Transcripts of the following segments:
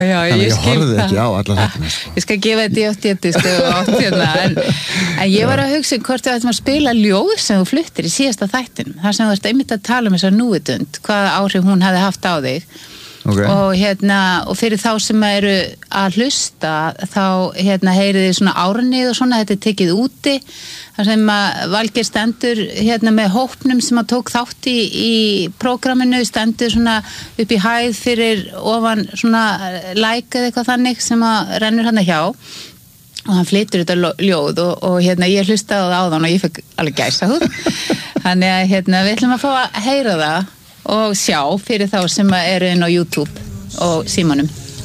Já, ég horfði ekki á alla þetta sko. Ég skal gefa þetta en ég var að hugsa hvort við ættum að spila ljóð sem þú fluttir í síðasta þættin þar sem þú ert einmitt að tala um þessa núvitund hvaða áhrif hún hefði haft á þig og fyrir þá sem eru að hlusta þá heyrið þið svona áranið og svona þetta tekið úti þar sem að Valgeir stendur með hópnum sem að tók þátt í prógraminu stendur svona upp í hæð fyrir ofan svona like eða eitthvað þannig sem að rennur hann hjá og hann flytur þetta ljóð og ég hlustaði á það og ég fekk alveg gæsahúð þannig að við ætlum að fá að heyra það og sjá fyrir þá sem eru inn á YouTube og símanum.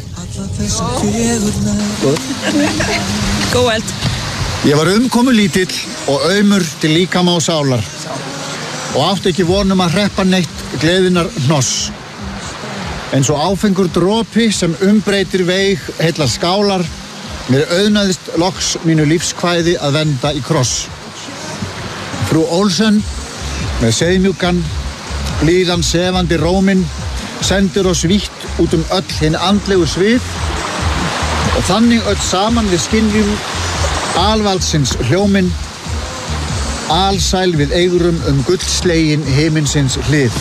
Góð eld. Ég var lítill og aumur til líkama og sálar og átti ekki vonum að hreppa neitt gleðinar hnoss. Eins og áfengur dropi sem umbreytir veig heillar skálar, mér auðnaðist loks mínu lífskvæði að venda í kross. Frú Olsen með seiðmjúkan blíðan sefandi róminn sendir oss vítt út öll hinn andlegu svið og þannig öll saman við skynjum alvaldsins hljóminn alsæl við eigurum guldslegin himinsins hlið.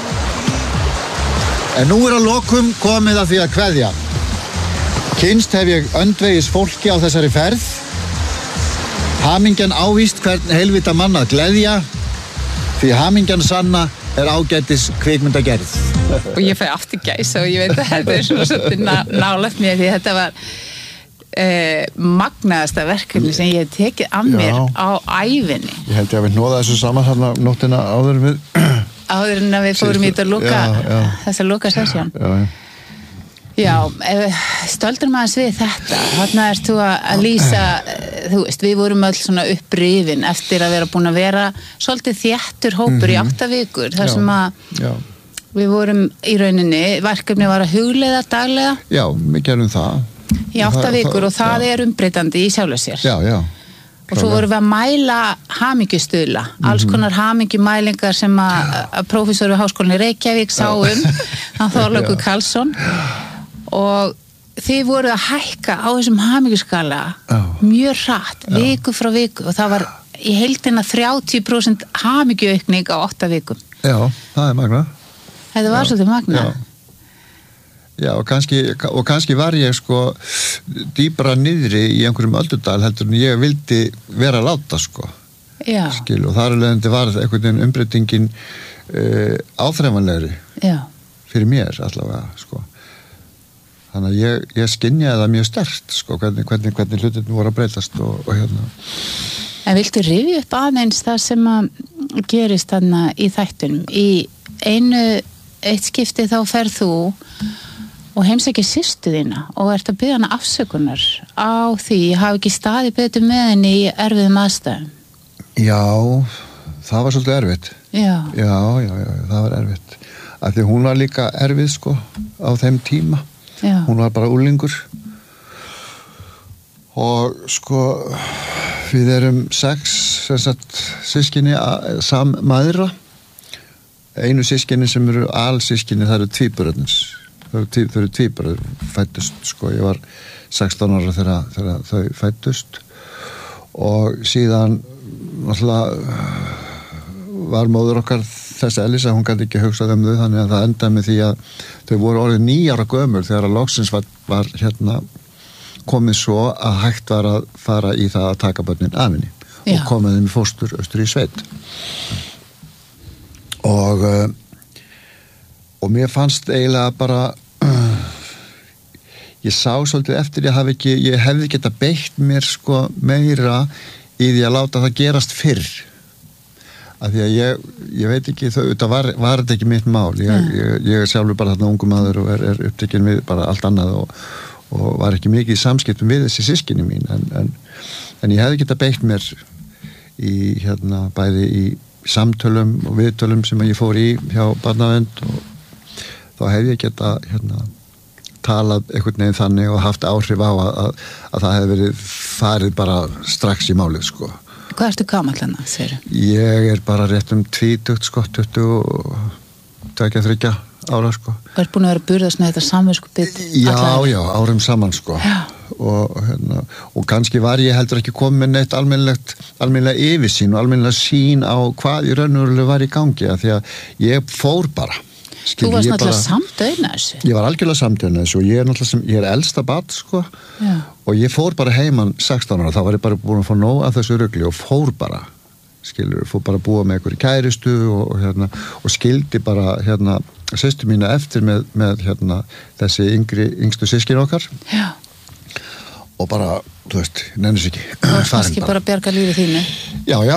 En nú að lokum komið að því að kveðja. Kynnst hef ég öndvegis fólki á þessari ferð. Hamingjan ávíst hvern heilvita mann að gleðja því hamingjan sanna ágætis kvikmyndagerð. Og ég fæ aftur gæsa og ég veit að þetta svona svolítið nálægt mér því þetta var magnaðasta verkefni sem ég hef tekið af mér á ævinni. Ég held ég að við hnoða þessu saman þarna nóttina áður en við fórum í þetta þessa lokasessjón. Já, stoldur maður við þetta. Þarna ert þú að lýsa, þú veist, við vorum öll svona upprifin eftir að vera búin að vera svolítið þéttur hópur í 8 vikur, þar sem að við vorum í rauninni, verkefni var að hugleiða daglega. Já, við gerum það. Í 8 vikur og það er umbreytandi í sjálfu sér. Já. Og svo vorum við að mæla hamingjustuðla, alls konar hamingjumælingar sem að prófessor við Háskólann í Reykjavík sá hann Þorlákur Karlsson og þið voru að hækka á þessum hamingjuskala mjög hratt, viku frá viku og það var í heildina 30% hamingjuaukning á 8 vikum. Já, það er magnað. Þetta var svolítið magnað. Já, og kannski var ég sko dýpra niðri í einhverjum öldudal heldur en ég vildi vera að láta sko. Já. Og þar alveg var einhvern veginn umbreytingin áþreifanlegri fyrir mér allavega sko. Þannig að ég skynjaði það mjög sterkt sko, hvernig hlutirnir voru að breytast og hérna. En viltu rifja upp aðeins það sem að gerist þarna í þættunum? Í eitt skipti þá ferð þú og heimsækir systur þína og ert að biðja hana afsökunar á því hafi ekki staðið betur með henni í erfiðum aðstæðum. Já, það var svolítið erfitt. Já, það var erfitt. Af því hún var líka erfið sko á þeim tíma. Já. Hún var bara unglingur og sko við erum 6 systkini sammæðra. Einu systkini sem eru alsystkini, það eru tvíburarnir. Þau eru tvíburar fæddust sko, ég var 16 ára þegar þau fæddust og síðan náttúrulega var móður okkar þess eðlis að hún gæti ekki hugsað þau þannig að það endaði með því að þau voru orðið 9 ára gömul þegar að loksins var hérna komið svo að hægt var að fara í það að taka börnin af henni og koma þeim í fóstur austur í sveit og mér fannst eiginlega bara ég sá svolítið eftir ég hefði getað beitt mér sko meira í því að láta það gerast fyrr af því að ég veit ekki það var þetta ekki mitt mál ég er sjálfur bara þarna ungu maður og er upptekinn við bara allt annað og var ekki mikið í samskiptum við þessi systkini mín en ég hefði getað beitt mér í hérna bæði í samtölum og viðtölum sem ég fór í hjá barnavernd og þá hefði ég getað hérna talað einhvern veginn þannig og haft áhrif á að það hefði verið farið bara strax í málið sko. Hvað ertu gamall hana, segir? Ég er bara rétt 20 sko, 22-23 ára sko. Og búin að vera að burðast með þetta samviskubit já, árum saman sko. Og kannski var ég heldur ekki komið með neitt almennilega yfirsýn og almennilega sín á hvað í raunverulega var í gangi af því að ég fór bara. Þú varst náttúrulega samdauðna þessu. Ég var algjörlega samdauðna þessu og ég er elsta barn sko. Og ég fór bara heiman 16 ára, þá var ég bara búin að fá nóg af þessu rugli og fór bara fór bara að búa með einhverju kæristu og skildi bara systur mína eftir með þessi yngstu systkin okkar. Já. Og bara, þú veist, nennist ekki. Það var kannski bara að bjarga lífið þínu. Já.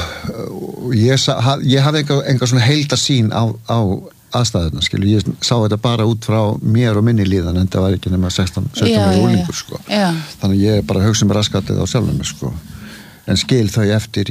Ég hafði enga svona heildarsýn á aðstæðuna, ég sá þetta bara út frá mér og minni líðan en það var ekki nema 16 úlingur sko. Þannig ég bara hugsa með raskatið á sjálfum mér sko. En skil þau eftir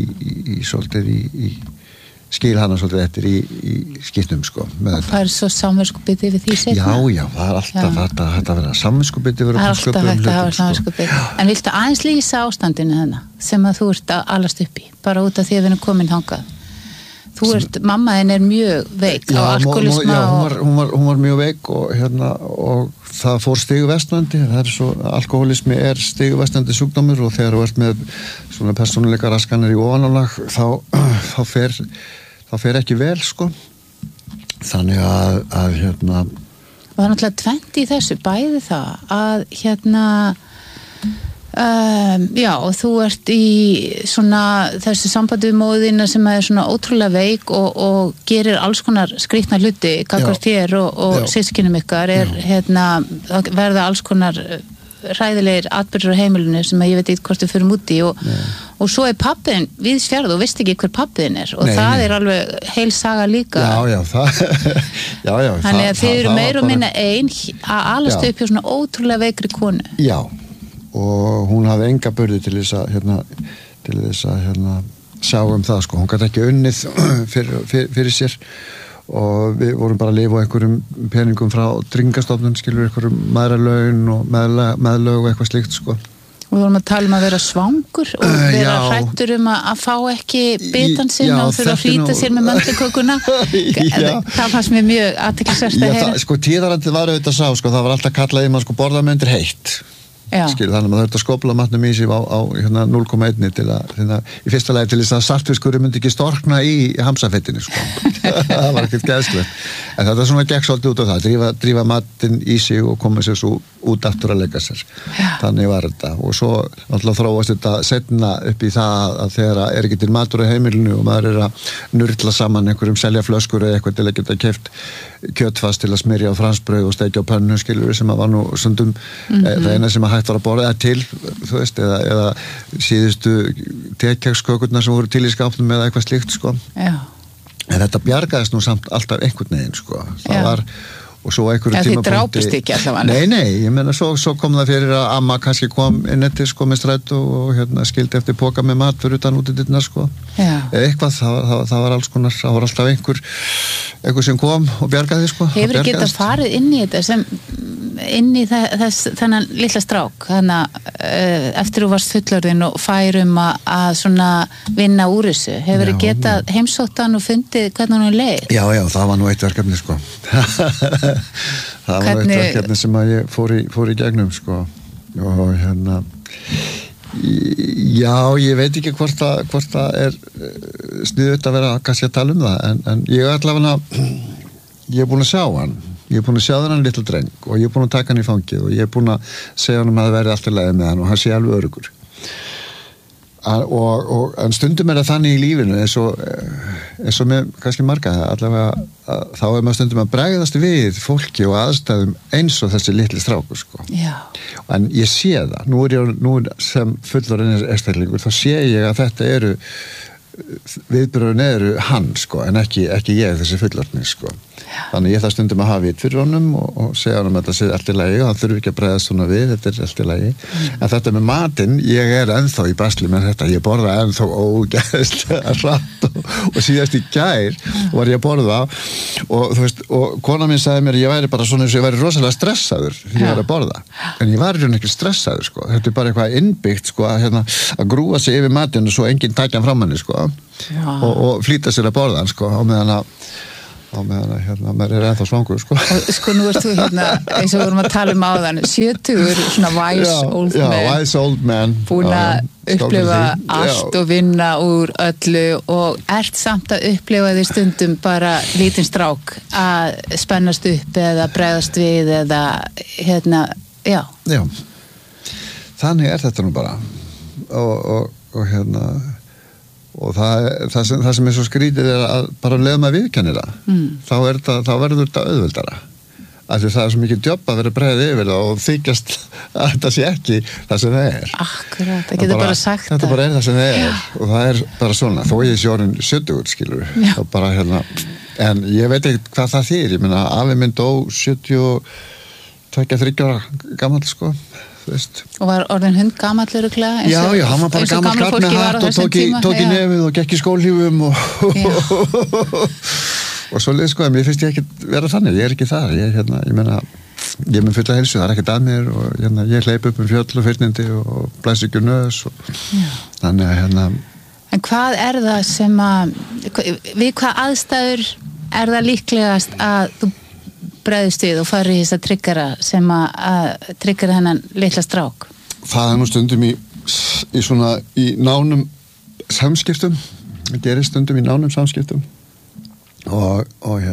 skil hana svolítið eftir í skiptum sko. Og fær svo samviskubiti yfir því seinna? Já, það er alltaf hægt að vera samviskubiti Það er alltaf hægt að hafa samviskubiti En viltu aðeins lýsa ástandinu þarna sem að þú ert að alast upp í bara út af því að við erum komin þangað mamma þín er mjög veik á alkoholisma hún var mjög veik og það fór stigversnandi það er svo, alkoholismi er stigversnandi sjúkdómur og þegar þú ert með svona persónuleika raskanir í ofanálag þá fer ekki vel sko þannig að og það er náttúrulega tvennt í þessu bæði það að já, og þú ert í svona þessu sambandi við móðina sem er svona ótrúlega veik og gerir alls konar skrýtna hluti gagnvart þér og systkinum ykkar það verða alls konar hræðilegir atburðir á heimilinu sem ég veit ekki hvort við förum út í og svo er pappin víðs fjarð og veist ekki hver pappin er og það er alveg heil saga líka þannig að þið eru meira og minna ein að alast upp hjá svona ótrúlega veikri konu og hún hafði enga burði til þess að sjá það sko, hún gæti ekki unnið fyrir sér og við vorum bara að lifa á einhverjum peningum frá Tryggingastofnun, einhverjum mæðralaun og meðlög og eitthvað slíkt sko. Og við vorum að tala að vera svangur og vera hrættur að fá ekki bitan sinn og þurfa að flýta sér með möndlukökuna það fannst mér mjög athyglisvert að heyra sko tíðarandið var auðvitað sá sko, það var alltaf kallað maður sko borða með undir heitt þannig að maður þurfti að skopla matnum í sig á 0,1 til að í fyrsta lagi til þess að saltfiskurinn myndi ekki storkna í hamsafettinu sko. það var ekkert geðslegt en þetta svona gekk svolítið út á það drífa matinn í sig og koma sér svo út aftur að leggja sér þannig var þetta og svo náttúrulega þróast þetta setna upp í það að þegar er ekki til matur á heimilinu og maður er að nurla saman einhverjum selja flöskur eða eitthvað til að geta keypt kjötfast til að smyrja á fransbrauð og steikja á pönnu sem að var nú stundum það eina sem að hægt var að borða til þú veist eða síðustu tekekskökurnar sem voru til í skápnum eða eitthvað slíkt sko en þetta bjargaðist nú samt alltaf einhvern veginn sko það var og svo einhverju tímapunkti þið drápust ekki allavega nei, ég meina svo kom það fyrir að amma kannski kom inn eftir sko með strætó og skildi eftir póka með mat fyrir utan útidyrnar sko eða eitthvað, það var alls konar það var alltaf einhver sem kom og bjargaði sko hefur ekki getað farið inn í þetta sem inn í þennan litla strák þannig eftir þú varst fullorðin og færum að svona vinna úr þessu hefur þið getað heimsóttan og fundið hvernig hún leið já, það var nú eitt verkefni sko það var eitt verkefni sem að ég fór í gegnum sko og já, ég veit ekki hvort það er sniðugt að vera kannski að tala um það en ég er allavega ég er búin að sjá hann ég er búin að sjá þennan litla dreng og ég er búin að taka hann í fangið og ég er búin að segja hann að það verði alltaf leið með hann og hann sé alveg öruggur en stundum er það þannig í lífinu eins og með kannski marga allavega þá er maður stundum að bregðast við fólki og aðstæðum eins og þessi litli strákur sko. En ég sé það nú sem fullorðinn einstaklingur þá sé ég að þetta viðbröðin eru hann sko en ekki ég þessi fullorðni sko þannig ég það stundum að hafa vitt fyrir honum og segja honum að þetta sé allt í lagi og hann þurfi ekki að bregðast svona við, þetta allt í lagi en þetta með matinn, ég ennþá í basli með þetta, ég borða ennþá ógeðslega hratt og síðast í gær var ég að borða og þú veist, og kona mín sagði mér ég væri bara svona eins og ég væri rosalega stressaður þegar ég var að borða, en ég var ekki stressaður sko, þetta bara eitthvað innbyggt sko að grúa sig yfir matinn og svo enginn takja hann fram henni sko og flýta sér að borða hann sko og meðan á meðan að maður ennþá svangur, sko. Og sko, nú ert þú eins og við vorum að tala áðan, 70, svona wise old man. Já, wise old man. Búin að upplifa allt og vinna úr öllu og ert samt að upplifa því stundum bara lítinn strák að spennast upp eða bregðast við eða, já. Já, þannig þetta nú bara. Og það sem svo skrítið að bara leiðum að viðkennir það, þá verður þetta auðveldara. Af því það svo mikið djobb að vera breiðið yfir það og þykjast að þetta sé ekki það sem það Akkurat, það getur bara sagt það. Þetta bara það sem það og það bara svona, þó ég sé orðin 70, skilur og bara en ég veit ekki hvað það þýr, ég meina afi minn dó 72-3 ára gamall, sko. Og var orðin hund gamall örugglega? Já, hann var bara gamall kall með hatt og tók í nefið og gekk í skólhífum og svo leið, sko, mér finnst ég ekki vera þannig, ég ekki það, ég meina, ég mun fulla heilsu, það ekkert að mér og ég hleyp upp fjöll og fyrnindi og blæs ekki nös og þannig að En hvað það sem við hvað aðstæður það líklegast að þú bregðist við og farið í þess að tryggara sem að tryggara hennan litla strák? Það nú stundum í nánum samskiptum, það gerir stundum í nánum samskiptum og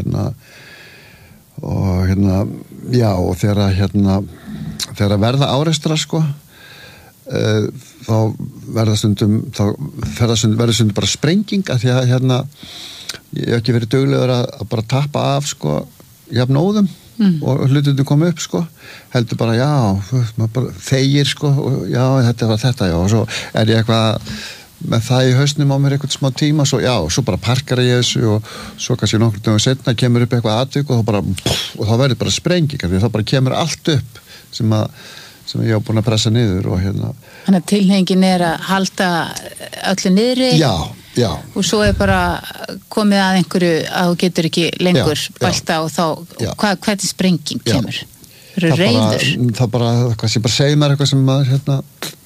já, og þegar verða áreistra, sko, þá verður stundum bara sprenging að því að ég hef ekki verið duglegur að bara tappa af, sko, jafnóðum og hlutunum koma upp, sko, heldur bara, já, maður bara þegir, sko, og já, þetta var þetta, já, og svo ég eitthvað með það í hausnum á mér eitthvað smá tíma, svo bara parkar ég þessu og svo kannski nokkur dögum setna kemur upp eitthvað atvik og þá verður bara sprenging, því þá bara kemur allt upp sem ég hef búin að pressa niður og Þannig að tilhengin að halda öllu niðri Já. Og svo bara komið að einhverju að þú getur ekki lengur bælta og þá, hvernig sprenging kemur? Reiður? Það bara, kannski bara segir mér eitthvað sem maður,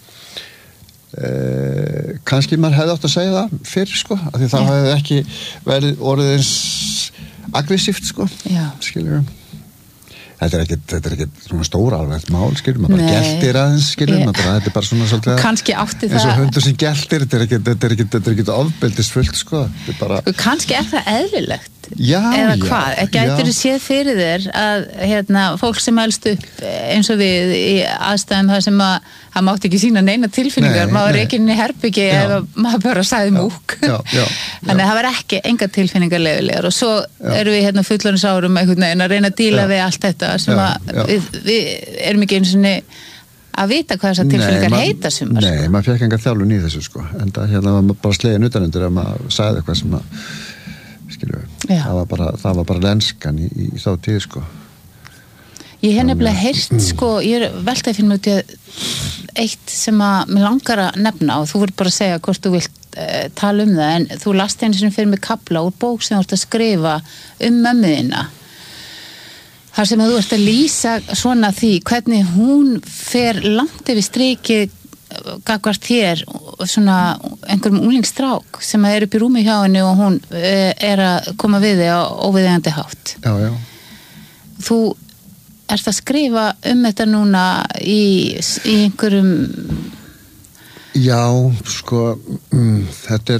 kannski maður hefði átt að segja það fyrir, sko, af því það hefði ekki verið orðið eins aggressíft, sko, skilur Þetta er ekki svona stóra alveg mál, skilur, maður bara geltir aðeins, skilur, þetta bara svona svolítið kannski átti það eins og hundur sem geltir, þetta er ekki ofbeldisfullt, sko, bara kannski það eðlilegt eða hvað, gætir þú séð fyrir þér að fólk sem elst upp eins og við í aðstæðum það sem það mátti ekki sína neina tilfinningar, maður ekki inn í herbyggi eða maður bara sagði múk þannig að það var ekki enga tilfinningar leyfilegar og svo erum við fullorðinsárum einhvern veginn að reyna að díla við allt þetta sem að við erum ekki eins og að vita hvað þessar tilfinningar heita sumar. Nei, maður fékk enga þjálfun í þessu, sko, en það var bara slegin utanundir að maður sagði eitthvað sem að skilur, það var bara lenskan í þá tíð, sko. Ég hef nefnilega heyrt, sko, ég veltaði fyrir mig út í eitt sem að mér langar að nefna og þú verður bara að segja hvort þú vilt tala það, en þú last einu sinni fyrir mig kafla úr bók sem þú ert að skrifa mömmu þína. Þar sem að þú ert að lýsa svona því hvernig hún fer langt yfir strikið gagnvart þér svona einhverjum unglingsstrák sem að upp í rúmi hjá henni og hún að koma við þig á óviðeigandi hátt. Já. Þú ert að skrifa þetta núna í einhverjum Já, sko þetta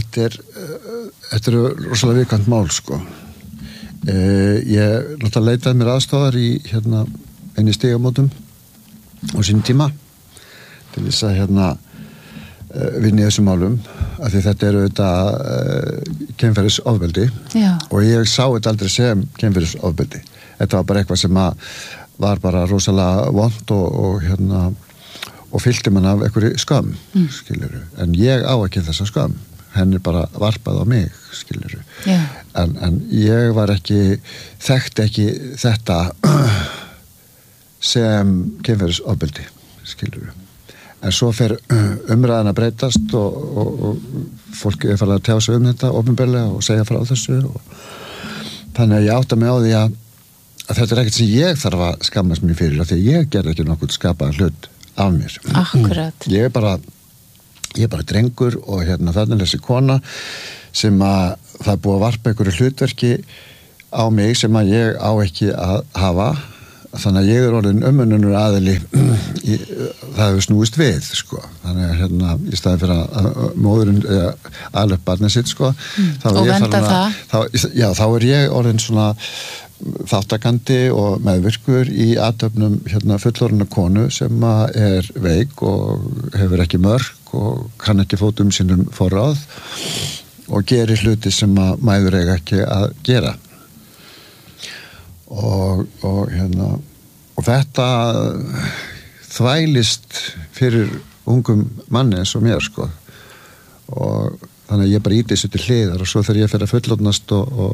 er rosalega viðkvæmt mál, sko. Ég náttúrulega leitaði mér aðstofar í einni stigamótum á sínum tíma til þess að vinna í þessum málum af því þetta auðvitað kynferðisofbeldi og ég sá þetta aldrei sem kynferðisofbeldi. Þetta var bara eitthvað sem var bara rosalega vont og fyllti mann af einhverju skömm, skilurðu. En ég á ekki þessa skömm. Henni bara varpað á mig, skilurðu. En ég var þekkti ekki þetta sem kynferðisofbeldi, skilurðu. En svo fer umræðan að breytast og fólk farið að tjá sig þetta opinberlega og segja frá þessu og þannig að ég átta mig á því að þetta er ekkert sem ég þarf að skammast mér fyrir af því að ég gerði ekki nokkuð skapaðan hlut af mér. Akkurat. Ég er bara drengur og þannig þessi kona sem að það er búið að varpa einhverju hlutverki á mig sem að ég á ekki að hafa, þannig að ég orðin umönnunur aðili það hefur snúist við sko. Þannig að hérna í staðin fyrir að móðurinn alveg barnið sitt sko, og venda það þá ég orðin svona þáttakandi og meðvirkur í athöfnum hérna fullorðna konu sem veik og hefur ekki mörk og kann ekki fótum sínum forráð og gerir hluti sem að mæður eiga ekki að gera. Og þetta þvælist fyrir ungum manni eins og mér sko, og þannig að ég bara íti þessu til hliðar og svo þegar ég fer að fullorðnast og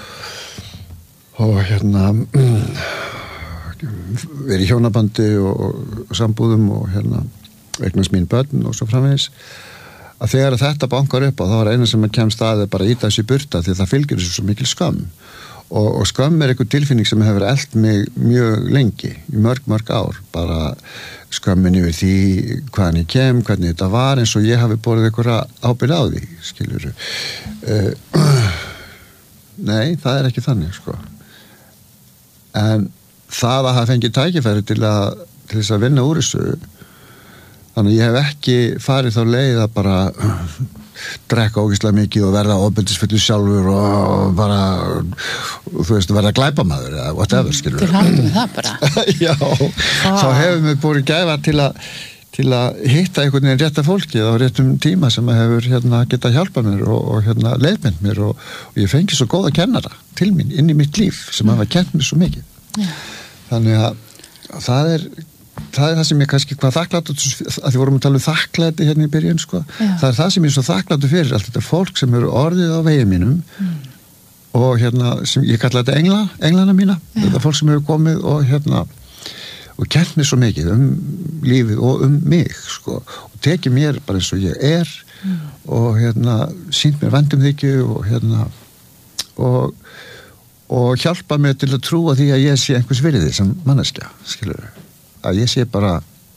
verið í hjónabandi og sambúðum og eignast mín börn og svo framvegis, að þegar þetta bankar upp og þá eina sem að kemst að bara íta þessu í burta því það fylgir þessu svo mikil skömm. Og skömm einhver tilfinning sem hefur elt mig mjög lengi, í mörg ár, bara skömmin yfir því hvaðan ég kem, hvernig þetta var, eins og ég hafi borið einhverja ábyrgð á því, skilurðu. Nei, það er ekki þannig, sko. En það að hafa fengið tækifæri til þess að vinna úr þessu, þannig að ég hef ekki farið þá leið að bara drekka ógeðslega mikið og verða ofbeldisfullur sjálfur og bara, þú veist, verða glæpamaður eða whatever, skilur. Til hamingju með það bara. Já, þá hefur mér borið gæfa til að hitta einhvern veginn rétta fólkið á réttum tíma sem hefur geta hjálpað mér og leiðbeint mér og ég fengi svo góða kennara til mín inn í mitt líf sem hafa kennt mér svo mikið. Já. Þannig að það er það sem ég kannski hvað þakklátur, að því vorum að tala þakklæti hérna í byrjun sko. Það er það sem ég svo þakklátur fyrir, allt þetta fólk sem eru orðið á vegi mínum og sem ég kalla þetta englana mína, þetta fólk sem hefur komið og kennt mér svo mikið lífið og mig sko, og tekið mér bara eins og ég og sýnt mér vændumþykju og hjálpa mér til að trúa því að ég sé einhvers virði sem manneskja, skilur að ég sé bara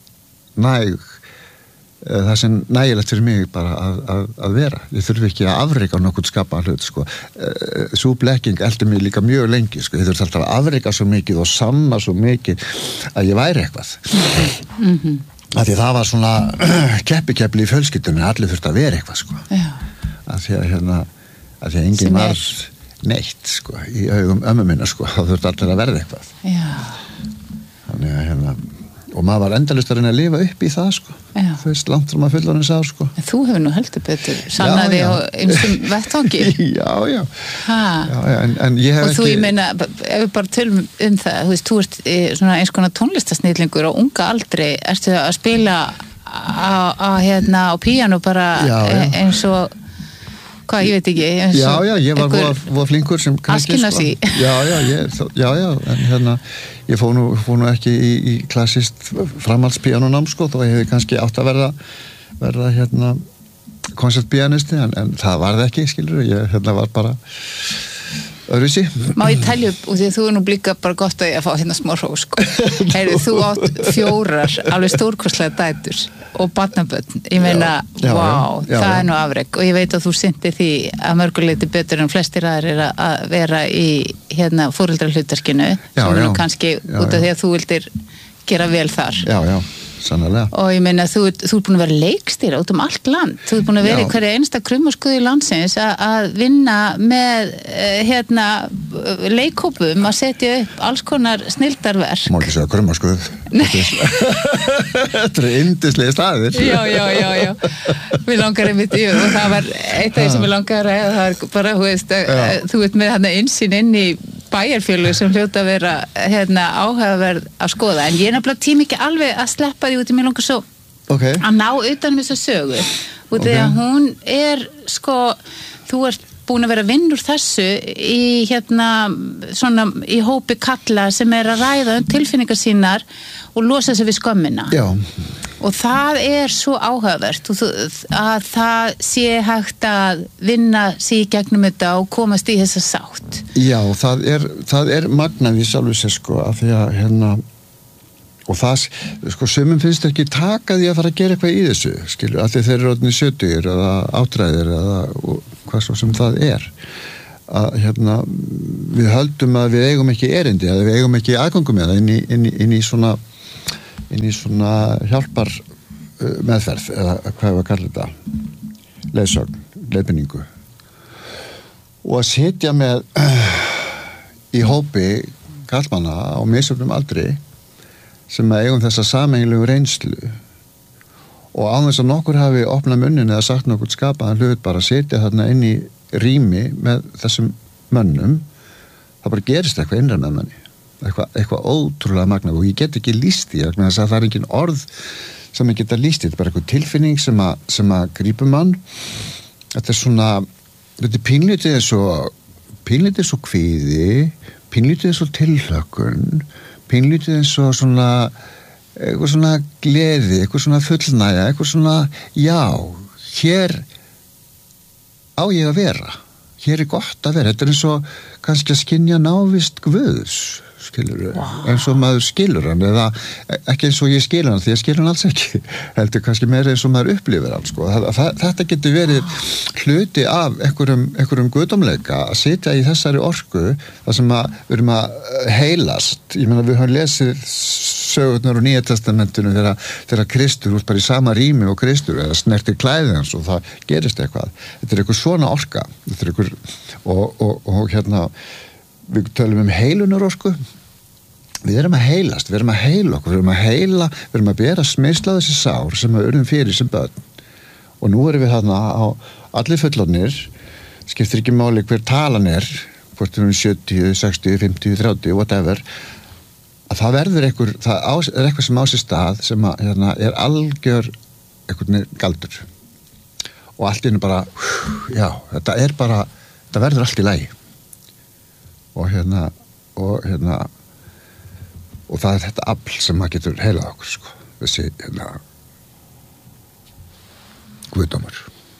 það sem nægilegt fyrir mig bara að vera. Ég þurfi ekki að afreika nokkuð skapaðan hlut sko. Sú blekking eldi mig líka mjög lengi sko. Ég þurfti alltaf að afreika svo mikið og sanna svo mikið að ég væri eitthvað. Af því það var svona keppi í fjölskyldunni, allir þurfti að vera eitthvað sko. Af því að enginn var neitt sko, í augum ömmu minna sko, þá þurfti allir að verða eitthvað. Þannig að og maður var endalaust að reyna að lifa upp í það sko. Þú veist, langt frá maður fullorðins á sko. En þú hefur nú heldur betur sannaði á einstum vettvangi. Já, en ég hef og þú, ég meina, ef við bara tölum það, þú veist, þú ert svona eins konar tónlistasnillingur á unga aldri, ertu að spila á píanu bara eins og hvað, ég veit ekki já, ég var voða flinkur sem Askenasi en ég fór nú ekki í klassist framhaldspíanónám sko, þó ég hefði kannski átt að verða koncertpíanisti en það var það ekki, skilur ég var bara öðruvísi. Má ég telja upp, og því að þú nú líka bara gott að ég fá smá hrós sko. Heyrðu, þú átt 4 alveg stórkostlega dætur og barnabörn, ég meina það nú afrek og ég veit að þú syndir því að mörguleiti betur en flestir aðrir að vera í foreldrahlutverkinu sem nú kannski út af því að þú vildir gera vel þar. Já, sannarlega. Og ég meina, þú ert búin að vera leikstýra út allt land. Þú ert búin að vera í hverja einsta krummaskuði landsins að vinna með leikhópum að setja upp alls konar snilldarverk. Má ekki segja krummaskuð. Þetta er yndislega staðir. Já. Mér langar einmitt og það var eitt af því sem ég langar að ræða, það er bara, þú ert með innsýn inn í bæjarfélög sem hljóta að vera áhugaverð að skoða, en ég nefnilega tími ekki alveg að sleppa því út í mér langar svo að ná utan þessa sögu út því að hún er sko, þú ert búin að vera vinn úr þessu í svona í hópi kalla sem að ræða tilfinningar sínar og losa sig við skömmina. Já. Og það er svo áhugavert að það sé hægt að vinna sig í gegnum þetta og komast í þessa sátt. Já, það er magnað í sjálfu sér sko, af því að og það, sko, sumum finnst ekki taka því að fara að gera eitthvað í þessu, skilur, af því þeir eru orðnir 70 eða átræðir eða hvað svo sem það er. við höldum að við eigum ekki erindi, að við eigum ekki aðgöngu með það inn í svona hjálpar meðferð, eða hvað við kallum þetta, leiðsögn, leiðbeiningu. Og að sitja með í hópi karlmanna á misjöfnum aldri sem að eigum þessa sameiginlegu reynslu og án þess að nokkur hafi opnað munnin eða sagt nokkur skapaðan hlut, bara sitja þarna inn í rými með þessum mönnum, það bara gerist eitthvað innra með manni, eitthvað ótrúlega magnað og ég get ekki lýst því, þess að það er engin orð sem ég geta lýst því, þetta er bara eitthvað tilfinning sem að grípur mann. Þetta er pínlítið eins og kvíði, pínlítið eins og tilhlökkun, pínlítið eins og eitthvað svona gleði, eitthvað svona fullnægja, eitthvað svona, já, hér á ég að vera, hér er gott að vera, þetta er eins og kannski að skynja návist Guðs, skilurðu, eins og maður skilur hann, eða ekki eins og ég skilur hann, því ég skilur hann alls ekki, heldur kannski meira eins og maður upplifir hann, sko. Þetta getur verið hluti af einhverjum guðdómleika að sitja í þessari orku, þar sem við erum að heilast, ég meina við höfum lesið sögurnar úr Nýja testamentinu þegar Kristur út bara í sama rými og Kristur eða snertir klæði hans og það gerist eitthvað. Þetta er eitthvað svona orka, þetta er eitthvað, og við tölum heilunar orku, við erum að heilast, við erum að heila okkur, við erum að bera smeyrsla þessi sár sem við urðum fyrir sem börn og nú erum við þarna á allir fullorðnir, skiptir ekki máli hver talan er, hvort við erum 70, 60, 50, 30, whatever, að það verður eitthvað sem á sér stað sem er algjör einhvern galdur og allt er bara, já, þetta verður allt í lagi. Og það er þetta afl sem maður getur heilað okkur, sko. Þessi, guðdómur.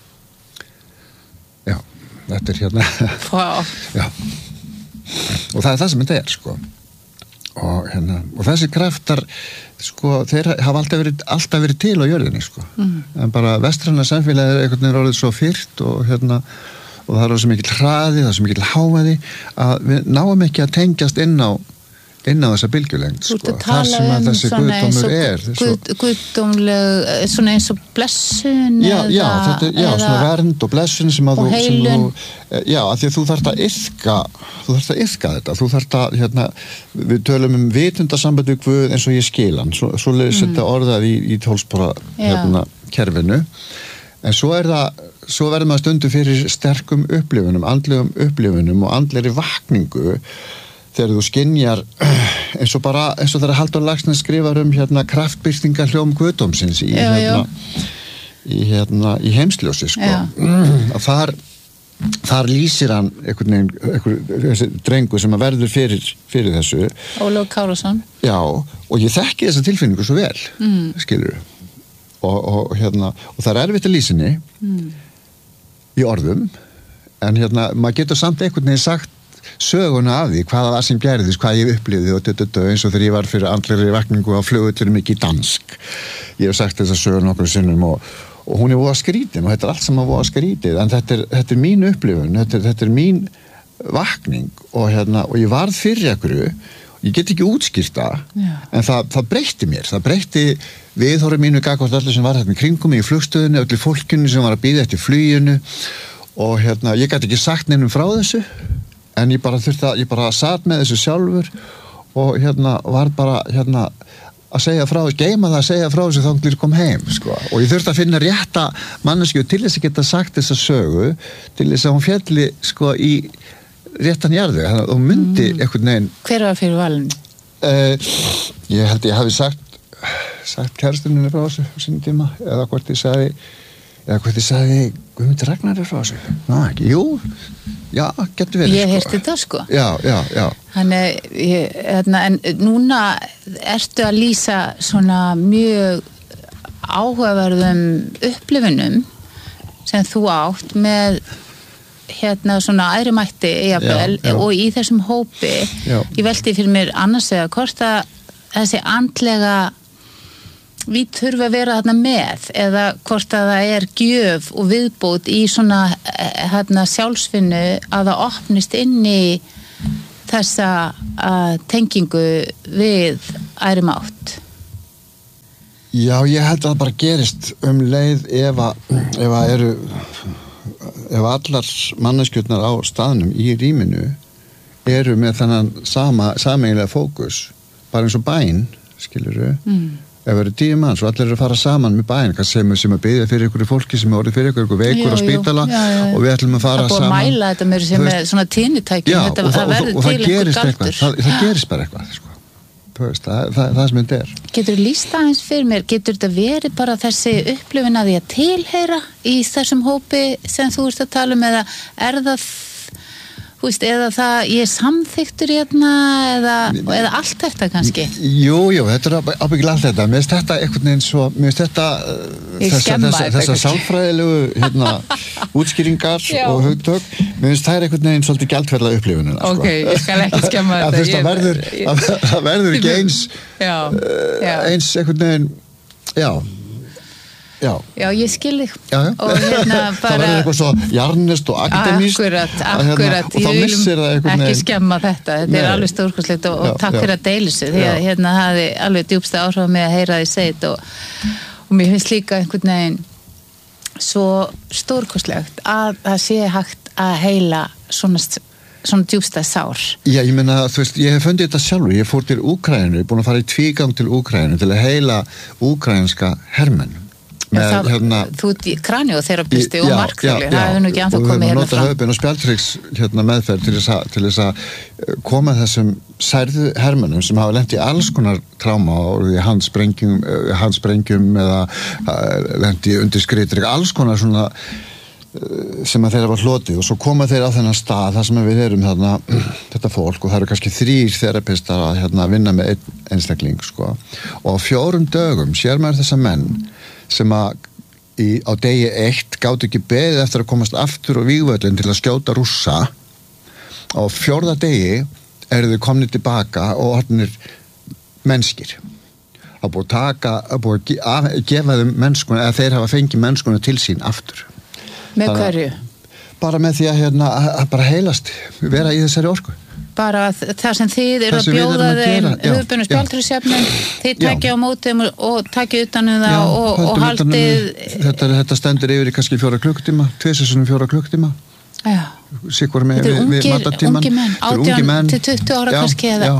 Já, þetta er Wow. Já. Og það er það sem þetta er, sko. Og þessi kraftar, sko, þeir hafa alltaf verið til á jörðinni, sko. En bara vestræna samfélagið er einhvern veginn orðið svo fyrt og og það er svo mikill hraði, það er svo mikill hávaði að við náum ekki að tengjast inn á þessa bylgjulengd, sko. Þar sem að þessi guðdómur er. Guðdómleg, svona eins og blessun já, svona vernd og blessun sem að og heilun. Já, af því að þú þarft að yrka þetta, þú þarft að, við tölum vitundasamband við Guð eins og ég skil hann, svo leiðis þetta orðað í tólspora kerfinu, en svo verður maður stundu fyrir sterkum upplifunum, andlegum upplifunum og andlegri vakningu þegar þú skynjar eins og þegar Halldór Laxness skrifar kraftbirtingar hljóm guðdómsins í heimsljósi, sko. Að þar lýsir hann einhver drengur sem að verður fyrir þessu. Ólafur Kárason. Já, og ég þekki þessa tilfinningu svo vel, skilurðu. Og það er erfitt að lýsa henni í orðum, en maður getur samt einhvern veginn sagt söguna af því, hvað það var sem gerðist, hvað ég upplifði og eins og þegar ég var fyrir andlegri vakningu á flugvöllunum ekki dansk. Ég hef sagt þessa sögur nokkrum sinnum og hún er voða skrítin og þetta er allt sem að voða skrítið, en þetta er mín upplifun, þetta er mín vakning og ég varð fyrir einhverju, ég get ekki útskýrt það, en það breytti mér, það breytti viðhorfi mínu gagnvart öllu sem var í kringum mig í flugstöðinu, öllu fólkinu sem var að bíða eftir fluginu og ég gat ekki sagt neinum frá þessu, en ég bara satt með þessu sjálfur og var bara að segja frá þessu, geima það að segja frá þessu þá til ég kom heim, sko. Og ég þurfti að finna rétta manneskju til þess að geta sagt þessa sögu, til þess að hún fjalli, sko, í réttan jarðu og myndi einhvern veginn. Hver var fyrir valinu? Ég held ég hafi sagt kærastunni frá þessu á sínum tíma, eða hvort ég sagði Guðmundur Ragnar frá þessu. Ekki, jú, já, getur verið, Ég heyrti þetta, sko. Já. Þannig, en núna ertu að lýsa svona mjög áhugaverðum upplifunum sem þú átt með svona æðri mætti jafnvel, og í þessum hópi ég velti fyrir mér annars eða hvort að þessi andlega við þurfum að vera þarna með eða hvort að það gjöf og viðbót í svona sjálfsvinnu að það opnist inn í þessa tengingu við æri mátt. Já, ég held að það bara gerist leið ef allar manneskjurnar á staðnum í rýminu eru með þennan sameiginlega fókus, bara eins og bæn, skilurðu. Ef það eru 10 manns og allir eru að fara saman með bæn, sem að biðja fyrir ykkur fólki sem orðið fyrir ykkur veikur á spítala og við ætlum að fara saman. Það búið að mæla þetta með sem er svona tíðnitæki, það verður til einhver galdur. Það gerist bara eitthvað, sko. Það sem þetta Getur þú lýst aðeins fyrir mér, getur þetta verið bara þessi upplifun að því að tilheyra í þessum hópi sem þú ert að tala eða það eða það ég samþyktur hérna eða allt þetta kannski? Jú, þetta ábyggilega allt þetta. Mér finnst þetta einhvern veginn svo, þessar sálfræðilegu útskýringar og hugtök, mér finnst það einhvern veginn svolítið gjaldferðla upplifunina. Ok, ég skal ekki skemma þetta. Það verður ekki eins einhvern veginn, Já, ég skil þig og bara það verður eitthvað svo jarnist og akademíst akkurat, ég vil ekki skemma þetta alveg stórkostlegt og takk fyrir að deila sig því að það hafði alveg djúpsta áhrif með að heyra því segið og mér finnst líka einhvern veginn svo stórkostlegt að það sé hægt að heila svona djúpsta sár. Já, ég meina, ég hef fundið þetta sjálfur, ég fór til Úkraínu, ég er búin að fara í 2 gang til Úkraínu til að heila úkraínska hermenn. Þú ert í kranióþerapisti og markþjálfi, það hefur nú ekki ennþá komið hérna fram. Og við nota höfubin og spjaldtryggs meðferð til þess að koma þessum særðu hermennum sem hafa lent í alls konar tráma og í handsprengjum eða lent í undirskriðdrykk, alls konar svona sem að þeirra var hlotið og svo koma þeir á þennan stað þar sem við erum þarna, þetta fólk og það eru kannski 3 þerapistar að vinna með einn einstakling sko. Og á 4 dögum sér maður þessa menn sem að á degi 1 gátu ekki beðið eftir að komast aftur á vígvöllin til að skjóta Rússa. Á 4. degi eru þau komnir tilbaka og orðnir mennskir. Það búið að gefa þeim mennskuna, eða þeir hafa fengið mennskuna til sín aftur. Með hverju? Bara með því að bara heilast, vera í þessari orku. Bara það sem þið eru að bjóða þeim höfubunum spjaldtryggsefnum, þið takja á mótum og takja utan það og haldið... Þetta stendur yfir í kannski 4 klukkutíma, 2-4 klukkutíma. Já. Sikkur með matatíman. Ungi menn. 18 til 20 ára kannski eða...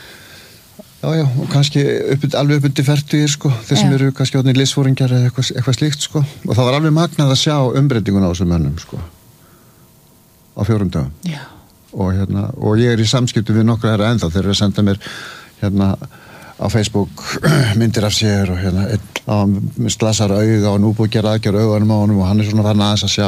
Já, og kannski alveg upp undir 40 sko, þeir sem eru kannski átnir liðsforingjar eða eitthvað slíkt sko. Og það var alveg magnað að sjá umbreytinguna á þessum mönnum sko. Á 4 dögum. Já. Og ég í samskiptum við nokkra herra ennþá, þeir eru að senda mér á Facebook myndir af sér og einn slasar auga og nú búið að gera aðgerð augunum á honum og hann svona farin aðeins að sjá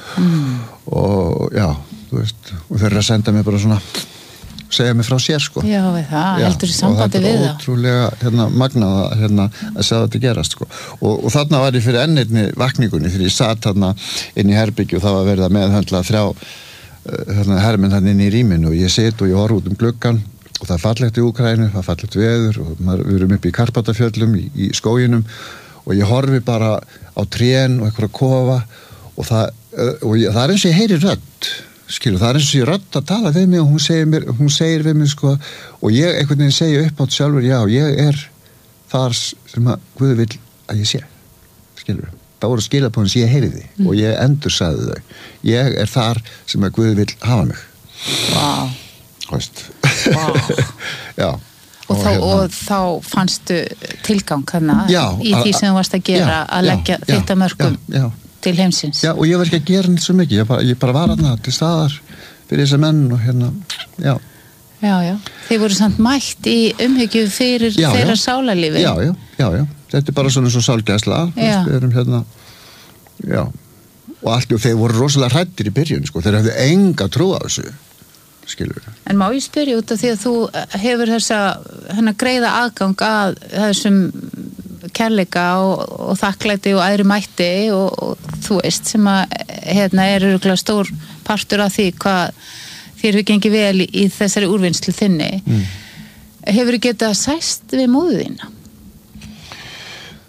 og já, þú veist, og þeir eru að senda mér bara svona segja mig frá sér sko. Já, það heldur sambandi við það. Og þetta ótrúlega magnað að sjá þetta gerast sko. Og þarna var ég fyrir ennirni vakningunni þegar ég satt þarna inn í herbyggju og það var verið að meðhöndla 3 hermenn þarna inn í rýminu og ég sit og ég horf út gluggann og það er fallegt í Úkraínu, það er fallegt veður og við erum upp í Karpatafjöllum í skóginum og ég horfi bara á trén og eitthvað kofa og það er eins og ég heyri rödd það er eins og ég rödd að tala við mig og hún segir við mig sko og ég einhvern veginn segi upp átt sjálfur já, ég þar sem að Guð vill að ég sé skilur það voru skilabóðin sem ég heyriði og ég endursagði þau. Ég þar sem að Guð vill hafa mig. Vá. Veist. Vá. Já. Og þá fannstu tilgang í því sem þú varst að gera að leggja þetta mörkum til heimsins. Já, og ég var ekki að gera neitt svo mikið. Ég bara var þarna til staðar fyrir þessa menn og já. Já. Þið voru samt mætt í umhyggju fyrir þeirra sálarlífi. Já. Þetta er bara svona svo sálgæsla. Við erum já. Og allt, og þeir voru rosalega hræddir í byrjun, sko. Þeir hefðu enga trú á þessu, skilur. En má ég spyrja út af því að þú hefur þessa greiða aðgang að þessum kærleika og þakklæti og æðri mætti og þú veist sem að er örugglega stór partur af því hvað þér hefur gengið vel í þessari úrvinnslu þinni. Hefur þú getað sæst við móður þína?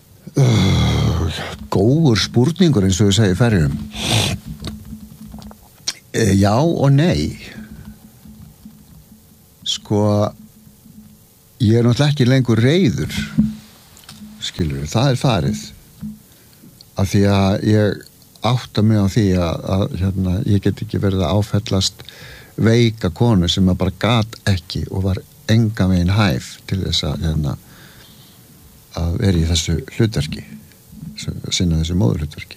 góður spurningur eins og við segja í Færeyjum. Já og nei. Sko, ég náttúrulega ekki lengur reiður, skilur, það farið. Af því að ég átta mig á því að ég get ekki verið að áfellast veika konu sem að bara gat ekki og var engan veginn hæf til þess að vera í þessu hlutverki, sinna þessu móðurhlutverki.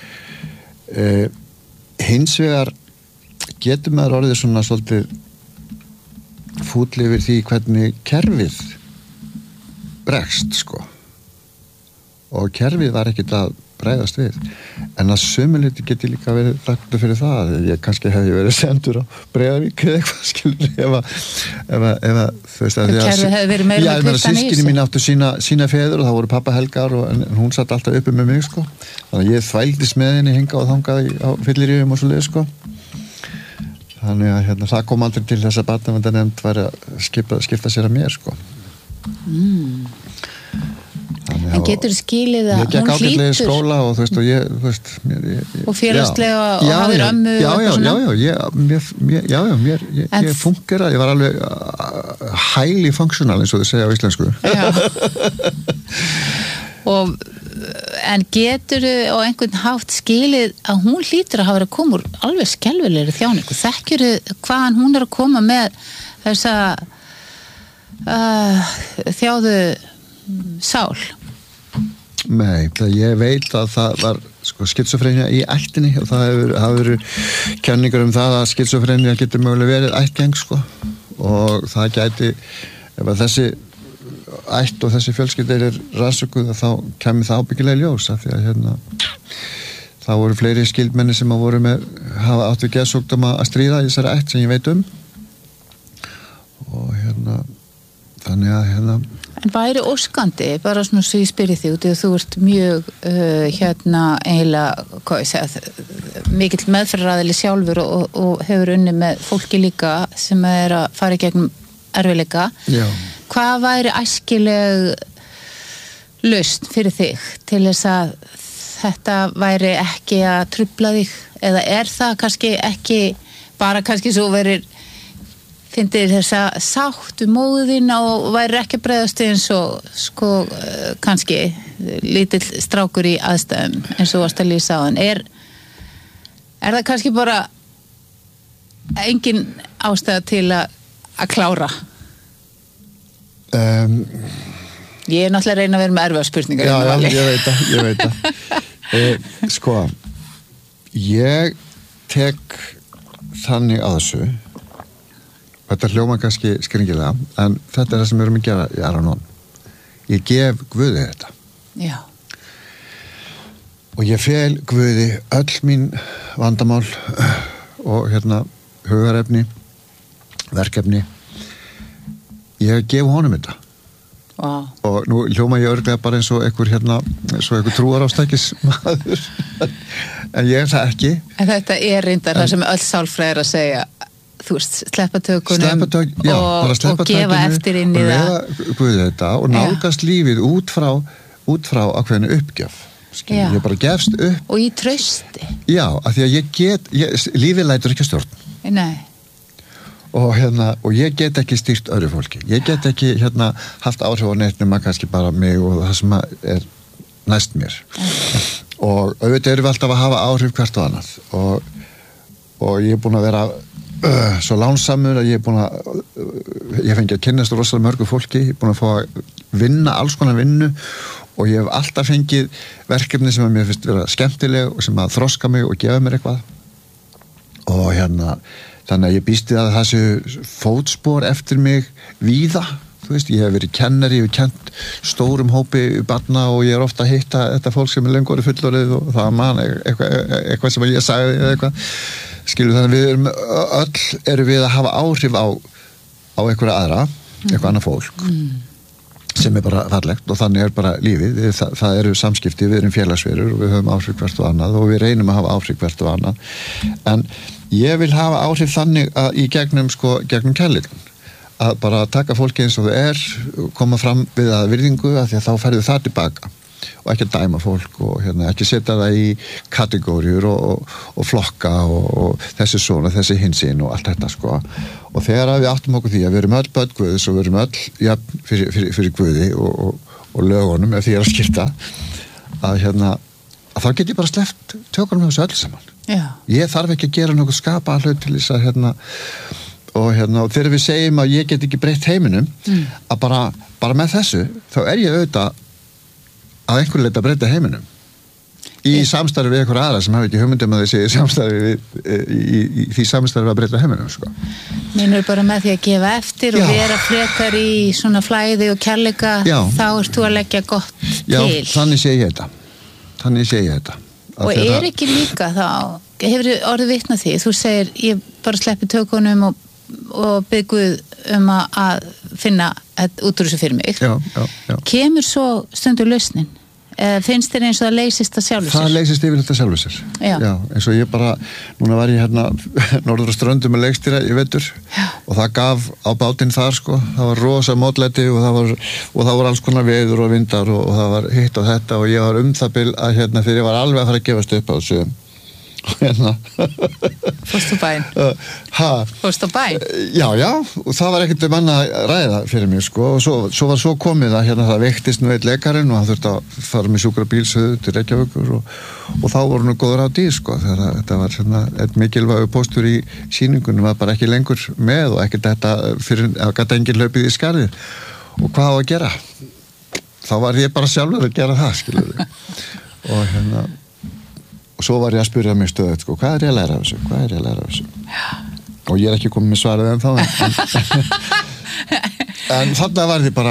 Hins vegar getur maður orðið svona svolítið fúll yfir því hvernig kerfið bregst, sko. Og kerfið var ekkert að bregðast við. En að sumuleyti geti líka verið þakkláttur fyrir það. Ég kannski hefði verið sendur á Breiðavík eða eitthvað, skilur, ef þú veist að því að kerfið hefði verið meira með puttan í systkini þessu. mín áttu sína feður og það voru pappa Helgar en hún satt alltaf uppi með mig, sko. Þannig að ég þvældist með henni hingað og þangað á fylliríum og svoleið, sko. Þannig að það kom aldrei til þess að barnaverndarnefnd væri að skipta sér að mér, sko. En getur skilið að ég gekk ágætlega í skóla og þú veist og ég og félagslega og hafðir ömmu ég fungera, ég var alveg highly functional eins og þau segja á íslensku. En getur á einhvern hátt skilið að hún hlýtur að hafa verið að koma úr alveg skelfilegri þjáningu? Þekkjuru hvaðan hún að koma með þessa þjáðu sál? Nei, ég veit að það var skizofrenia í ættinni og það hefur verið kenningar það að skizofrenia getur mögulega verið ættgeng, sko, og það gæti, ef að þessi ætt og þessi fjölskylda rannsökuð þá kemur það ábyggilega ljós af því að það voru fleiri skyldmenni sem að voru með hafa áttu geðsjúkdóma að stríða í þessari ætt sem ég veit og þannig að En væri óskandi, bara svona svo ég spyrir þig út í að þú ert mjög eiginlega, hvað ég segja, mikill meðferðaraðili sjálfur og hefur unni með fólki líka sem að fara í gegnum erfiðleika. Já. Hvað væri æskileg lausn fyrir þig til þess að þetta væri ekki að trufla þig? Eða það kannski ekki, bara kannski svo verir finnir þessa sáttu móðin og væri ekki að bregðast eins og sko kannski lítill strákur í aðstæðum eins og varst að lýsa á hann. Er það kannski bara engin ástæða til að klára? Ég náttúrulega að reyna að vera með erfiðar spurningar. Já, ég veit það. Sko, ég tek þannig að þessu. Þetta hljóma kannski skringilega, en þetta það sem við erum að gera í Ar-Anon. Ég gef Guði þetta. Já. Og ég fel Guði öll mín vandamál og hugarefni, verkefni. Ég gef honum þetta. Wow. Og nú hljóma ég örugglega bara eins og einhver trúarástækismaður. En ég það ekki. En þetta reyndar það sem öll sálfræðir að segja. Þú veist, sleppatökunum og gefa eftir inn í það og nálgast lífið út frá ákveðinu uppgjöf. Ég bara gefst upp og í trausti. Já, af því að lífið lætur ekki stjórn. Nei. Og ég get ekki stýrt öðru fólki. Ég get ekki haft áhrif á neitt nema kannski bara mig og það sem næst mér. Og auðvitað erum við alltaf að hafa áhrif hvert og annað og ég búin að vera svo lánsamur að ég fengi að kynnast rosalega mörgu fólki, ég búin að fá að vinna alls konar vinnu og ég hef alltaf fengið verkefni sem að mér finnst vera skemmtileg og sem að þroska mig og gefa mér eitthvað og þannig að ég býst við að það séu fótspor eftir mig víða, þú veist, ég hef verið kennari, ég hef kennt stórum hópi barna og ég ofta að hitta þetta fólk sem lengur fullorðið og það man eitthvað sem ég sagði eða eitthvað. Skilur, þannig við erum við að hafa áhrif á einhverja aðra, eitthvað annað fólk sem bara fallegt og þannig bara lífið, það eru samskipti, við erum félagsverur og við höfum áhrif hvert og annað og við reynum að hafa áhrif hvert og annað en ég vil hafa áhrif þannig að í gegnum kærleikann að bara taka fólki eins og þau koma fram við að virðingu að því að þá færðu það tilbaka og ekki að dæma fólk og ekki setja það í kategóriur og flokka og þessi svona, þessi hinsinn og allt þetta sko. Og þegar við áttum okkur því að við erum öll börn Guðs og við erum öll jafn fyrir Guði og lögunum ef því að skipta að þá get ég bara sleppt tökunum þessu öll saman. Já. Ég þarf ekki að gera nokkuð skapa hlut til þess að og þegar við segjum að ég get ekki breytt heiminum að bara með þessu þá ég auðvitað að einhver leita að breyta heiminum í samstarfi við einhver aðra sem hafa ekki hugmyndum að þið séu samstarfi í því samstarfi að breyta heiminum sko. Meinur bara með því að gefa eftir og vera frekar í svona flæði og kærleika þá ert þú að leggja gott til. Já, þannig sé ég þetta. Og ekki líka þá hefur orðið vitna því, þú segir ég bara sleppi tökunum og bygguð að finna út úr þessu fyrir mig. Já. Kemur svo stundur lausnin? Finnst þér eins og það leysist að sjálfu sér? Það leysist yfir þetta sjálfu sér. Já, eins og ég bara, núna var ég norður á Ströndum með leikstýra í vetur og það gaf á bátinn þar sko, það var rosa mótlæti og það var alls konar veður og vindar og það var hitt og þetta og ég var það bil að þegar ég var alveg að fara að gefast upp á þessu Fórst á bæn? Fórst á bæn? Já, og það var ekkert annað ræða fyrir mig sko og svo var svo komið að það veiktist nú einn lekarinn og hann þurfti að fara með sjúkrabílsöðu til Reykjavíkur og þá voru nú góður á dýr sko þegar þetta var einn mikilvægur póstur í sýningunum var bara ekki lengur með og ekkert þetta fyrir að gæta engin hlaupið í skarðið og hvað á að gera? Þá var ég bara sjálfur að gera það skilur við og svo var ég að spyrja mig stöðugt sko, hvað ég að læra af þessu? Og ég ekki komið með svarið en en þarna var því bara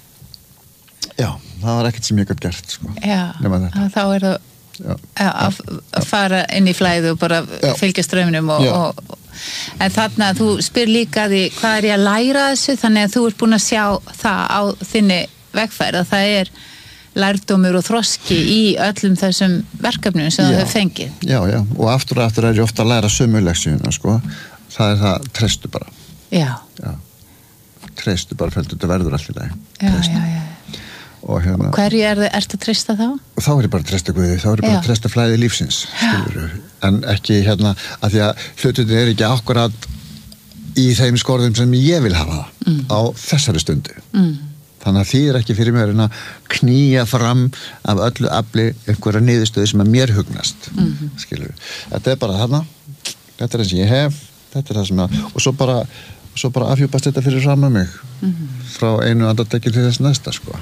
það var ekkert sem ég gætt gert sko. Þá það að fara inn í flæðu og bara fylgja strömminum en þarna þú spyr líka því hvað ég að læra þessu þannig að þú ert búin að sjá það á þinni vegferð að það lærdómur og þroski í öllum þessum verkefnum sem þú hefur fengið. Já, og aftur ég ofta að læra sömu leksíuna, sko. Það það, treystu bara. Já. Treystu bara, fyrir þetta verður allt í lagi. Já. Og hverju ertu að treysta þá? Þá ég bara að treysta Guði, þá ég bara að treysta flæði lífsins, skilur. En ekki að því að hlututin ekki akkurat í þeim skorðum sem ég vil hafa á þessari stundu. Þannig að því ekki fyrir mér en að knýja fram af öllu afli einhverja niðurstöðu sem að mér hugnast. Skilur. Þetta bara þarna, þetta eins og ég hef, þetta það sem að, og svo bara afhjúpast þetta fyrir fram að mig frá einu andartekki til þess næsta, sko.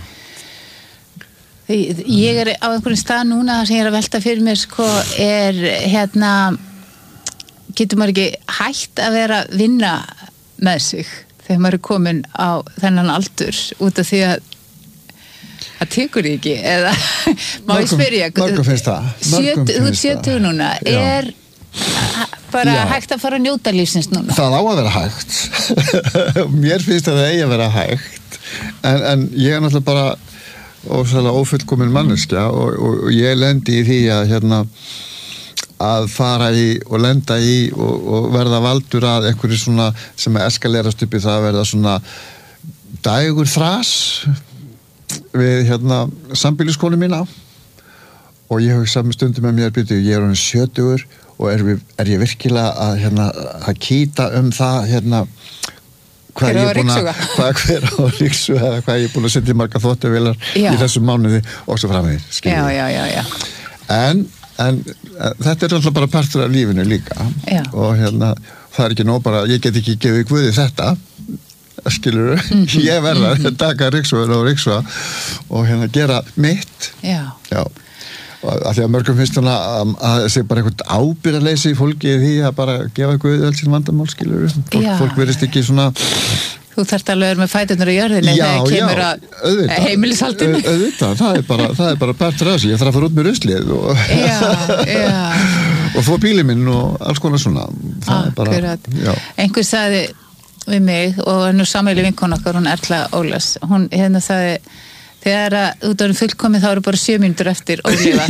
Ég á einhverjum stað núna þar sem ég að velta fyrir mér, sko, getur maður ekki hægt að vera að vinna með sig þegar maður komin á þennan aldur út af því að það tekur ekki eða má ég spyrja mörgum finnst það þú ert 70 núna bara hægt að fara að njóta lífsins núna það á að vera hægt mér finnst það eigi að vera hægt en ég náttúrulega bara ófullkomin manneskja og ég lendi í því að fara í og lenda í og verða valdur að einhverju svona sem eskalerast upp í það að verða svona dægur þras við sambýliskonu mína og ég hugsa með stundum með mér byrju, ég orðinn 70 og er ég virkilega að kýta það hvað ég er búin hver á ríksuga eða hvað ég er búin að setja marga þvottavélar í þessum mánuði og svo framvegis en þetta alltaf bara partur af lífinu líka og það ekki nóg bara ég get ekki gefið Guði þetta skilur ég verða að taka ríksuga og gera mitt af því að mörgum finnst að það sé bara einhvern ábyrgðarleysi í fólki í því að bara gefa Guði öll sín vandamál skilur fólk verðist ekki svona Þú þarft alveg að vera með fæturnar í jörðinni þegar kemur að heimilishaldinu. Auðvitað, það er bara partur af þessu. Ég þarf að fara út með ruslið og þó bílið minn og alls konar svona. Akkurat. Einhver sagði við mig og nú sameiginleg vinkona okkar, hún Erla Ólas, hún sagði þegar að út árum fullkomið þá eru bara 7 mínútur eftir ólífa.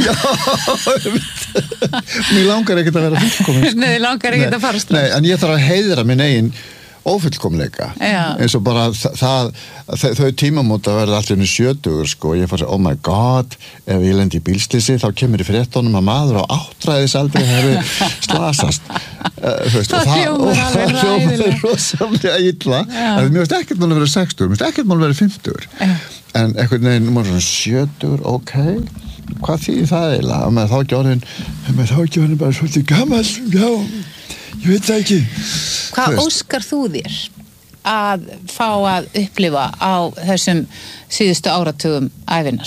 Mér langar ekkert að vera fullkomið. Nei, langar ekkert að fara strax. Nei, en ég þarf að heiðra minn eigin ófullkomleika Já. eins og bara þau tímamót að verða allir 70 sko, og ég fór að segja, oh my god ef ég lendi í bílslýsi, þá kemur í fréttunum að maður á áttræðisaldri hefur slasast það hljómar alveg ræðilega rosalega illa að mér veist ekkert mál að vera 60, mér veist ekkert mál að vera 50 en einhvern veginn, maður svona 70, ok hvað þýðir það eiginlega, að maður þá ekki orðin bara svolítið gamall, já ég veit það ekki. Hvað óskar þú þér að fá að upplifa á þessum síðustu áratugum ævinnar?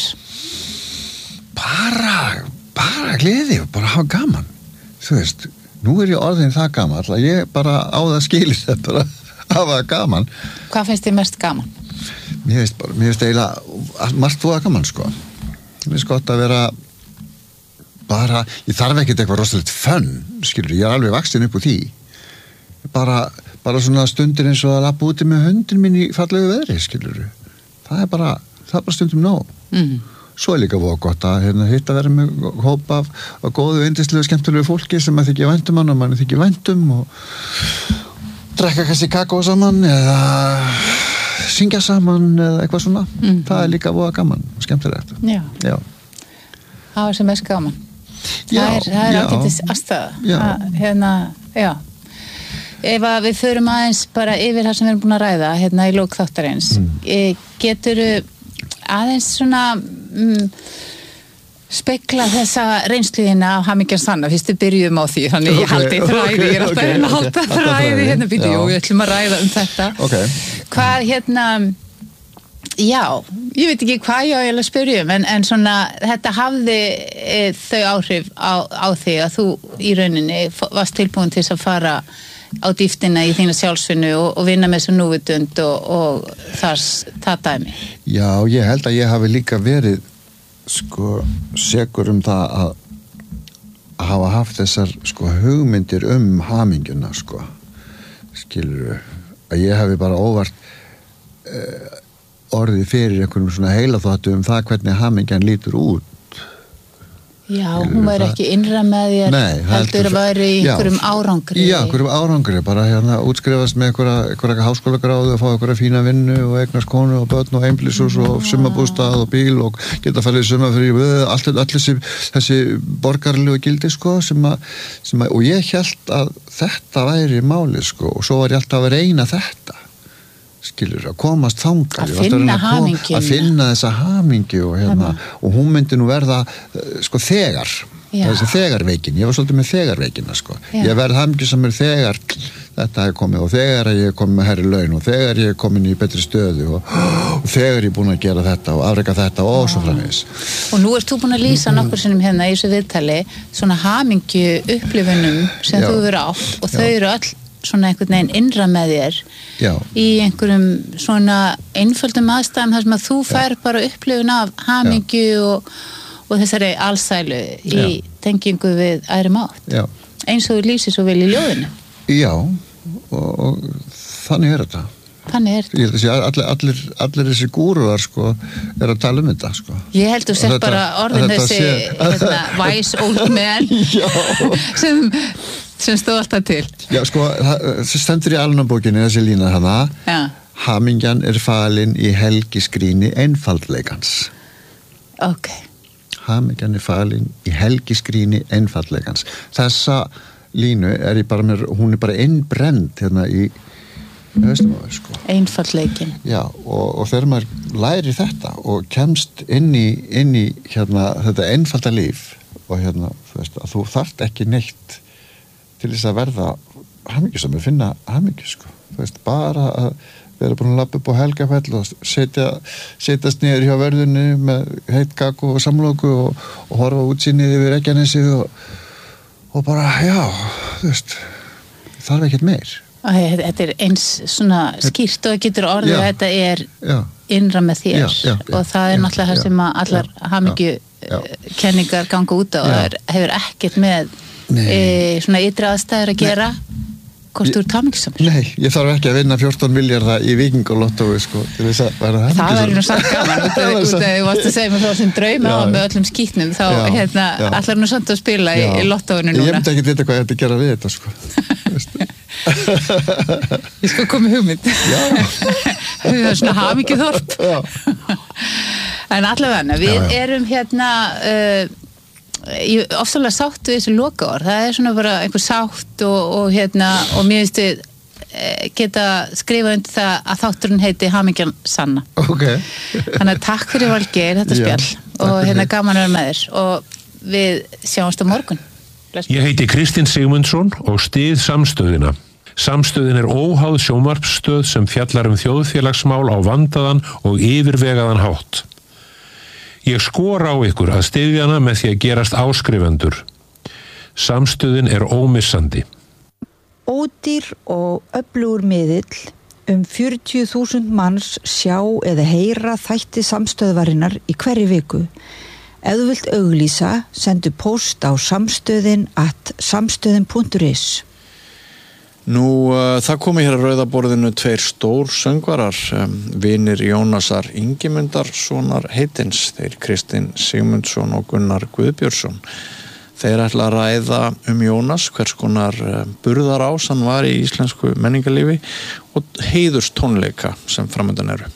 Bara gleði og bara hafa gaman. Þú veist, nú ég orðin það gaman, alltaf ég bara á það skilir það bara hafa gaman. Hvað finnst þér mest gaman? Mér finnst eiginlega margt þú að gaman, sko. Mér finnst gott að vera bara, ég þarf ekkert eitthvað rosalegt fönn, skilur, ég alveg vaksin upp úr því bara svona stundir eins og að labba úti með hundin minn í fallegu veðri, skilur það er bara stundum nóg svo er líka voða gott að hitta vera með hóp af góðu, yndislega, skemmtilegu fólki sem að þykja væntum hann og mann þykja væntum og drekka kannski kakó saman eða syngja saman eða eitthvað svona það er líka voða gaman og skemmtilegt Já. Það var sem mest gaman það er ágætis aðstæða já ef að við förum aðeins bara yfir það sem við erum búin að ræða í lok þáttarins getur aðeins svona spekla þessa reynsluðina af hamingjan sanna, fyrst við byrjum á því þannig ég haldi þræði, ég er alltaf að halda þræði býtu, jú, við ætlum að ræða þetta hvað já, ég veit ekki hvað ég á að spyrja en svona, þetta hafði þau áhrif á þig að þú í rauninni varst tilbúin til að fara á dýftina í þína sjálfsvinnu og vinna með þessu núvitund og það dæmi. Já, ég held að ég hafi líka verið sko segur það að hafa haft þessar sko hugmyndir hamingjuna sko skilur að ég hafi bara óvart orðið fyrir einhverjum svona heilaþáttu það hvernig hamingjan lítur út. Já, hún var ekki innra með þér, heldur að væri í einhverjum árangri. Já, einhverjum árangri, bara útskrifast með einhverja háskólagráðu og fá einhverja fína vinnu og eignast konu og börn og einbýlishús og summabústað og bíl og geta farið í summafrí allir þessi borgarlegu gildi sko sem og ég hélt að þetta væri málið sko og svo var ég alltaf að reyna þetta skilur, að komast þangað að finna þessa hamingju og hún myndi nú verða sko þegar þessi þegarveikin, ég var svolítið með þegarveikina sko, ég verð hamingju sem þegar þetta hefur komið og þegar ég er komið með herri laun og þegar ég er komin í betri stöðu og þegar ég er búin að gera þetta og afreka þetta og svo framvegis. Og nú ert þú búin að lýsa nokkur sinnum í þessu viðtali svona hamingju upplifunum sem þú hefur átt og þau eru öll svona einhvern veginn innra með þér í einhverjum svona einföldum aðstæðum þar sem að þú fær bara upplifun af hamingju og þessari alsælu í tengingu við æðri mátt eins og þú lýsir svo vel í ljóðinu. Já, og þannig er þetta. Þannig er þetta. Ég held að sé allir þessi gúruar sko er að tala þetta sko. Ég held að þú sett bara orðin þessi wise old man sem stóð alltaf til. Já, sko, það stendur í alnabókinni þessi lína hana. Hamingjan er falin í helgisgríni einfaldleikans. Ok. Hamingjan er falin í helgisgríni einfaldleikans. Þessa línu hún er bara innbrend í höstumóður, sko. Einfaldleikin. Já, og þegar maður læri þetta og kemst inn í þetta einfalda líf og þú veist, að þú þarft ekki neitt til þess að verða hamingjusamur, finna hamingju sko. Þú veist, bara að vera búin að labba upp á Helgafell og setjast niður hjá vörðunni með heitt kakó og samloku og horfa útsýnið yfir Reykjanesið og bara, já, þú veist, þarf ekkert meir. Þetta er eins svona skýrt og getur orðið að þetta er innra með þér og það er náttúrulega það sem að allar hamingju kenningar ganga út á og hefur ekkert með svona ytri aðstæður að gera hvort þú ert hamingjusamur. Nei, ég þarf ekki að vinna 14 milljarða í Víkingolottói sko, til þess að vera hamingjusamur. Það verður nú samt gaman út af því þú varst að segja mér frá þessum drauma á með öllum skítnum þá allar nú samt að spila í lottóinu núna. Ég myndi ekki vita hvað ég ætti að gera við þetta sko. Ég skal koma hugmynd. Það svona hamingjuþorp. En allavega, við erum hérna ég ofsalega sátt við þessu lokaorð. Það svona bara einhver sátt og og mér finnst við geta skrifað undir það að þátturinn heiti Hamingjan sanna. Okay. Þannig að takk fyrir Valgeir þetta spjall og gaman að vera með þér og við sjáumst á morgun. Ég heiti Kristinn Sigmundsson og styð Samstöðina. Samstöðin óháð sjónvarpsstöð sem fjallar þjóðfélagsmál á vandaðan og yfirvegaðan hátt. Ég skora á ykkur að styðja hana með því að gerast áskrifendur. Samstöðin ómissandi. Ódýr og öflugur miðill 40.000 manns sjá eða heyra þætti Samstöðvarinnar í hverri viku. Ef þú vilt auglýsa, sendu post á samstöðin@samstöðin.is. Nú, það komi hér að rauðaborðinu 2 stór söngvarar, vinir Jónasar Ingimundarssonar heitins, þeir Kristinn Sigmundsson og Gunnar Guðbjörnsson. Þeir ætla að ræða Jónas, hvers konar burðarás hann var í íslensku menningarlífi og heiðurstónleika sem framundan eru.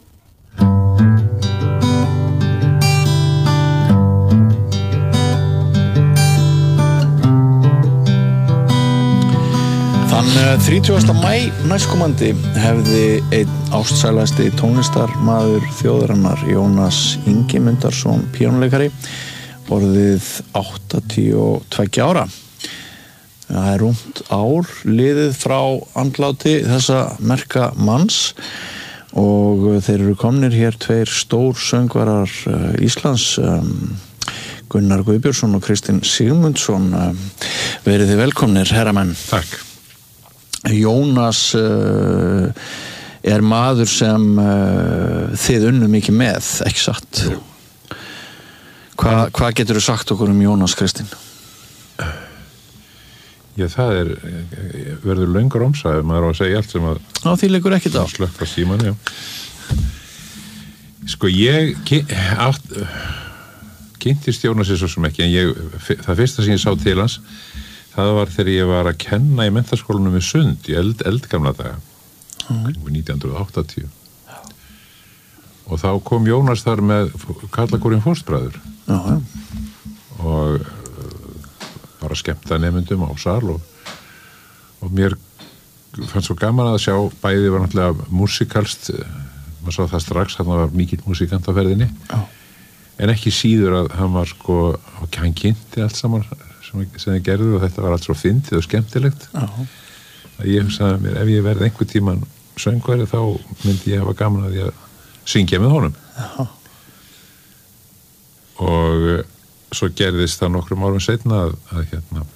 Þann 30. maí næstkomandi hefði einn ástsælasti tónlistarmaður þjóðarinnar Jónas Ingimundarsson píanóleikari orðið 82 ára. Það rúmt ár liðið frá andláti þessa merka manns og þeir eru komnir hér 2 stór söngvarar Íslands, Gunnar Guðbjörnsson og Kristinn Sigmundsson. Verið þið velkomnir, herramenn. Takk. Jónas maður sem þið unnu mikið með, ekki satt? Jú. Hvað getur þú sagt okkur Jónas, Kristinn? Já, það verður löngur ómsa ef maður á að segja allt sem að því leikur ekkert á. Slökkva síman, já. Sko, ég kynntist Jónasi svo sem ekki, en það fyrsta sem ég sá til hans það var þegar ég var að kenna í menntaskólanum við Sund í eldgamla daga, 1980. Og þá kom Jónas þar með Karlakórinn Fóstbræður og bara skemmta nemyndum á sal og mér fannst svo gaman að sjá, bæði var náttúrulega músikalst, maður sá það strax, hann var mikill músikant á ferðinni, en ekki síður að hann var hann kynnti allt saman sem þið gerðu og þetta var allt svo fyndið og skemmtilegt að ég hugsaði mér, ef ég verði einhver tíman söngvari þá myndi ég hafa gaman að ég syngja með honum. Og svo gerðist það nokkrum árum seinna að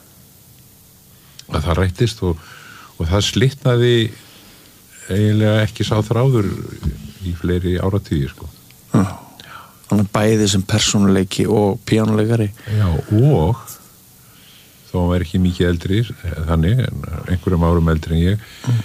það rættist og það slitnaði eiginlega ekki sá þráður í fleiri áratugi, sko. Þannig bæði sem persónuleiki og píanóleikari. Já, og þó hann var ekki mikið eldri þannig, einhverjum árum eldri en ég,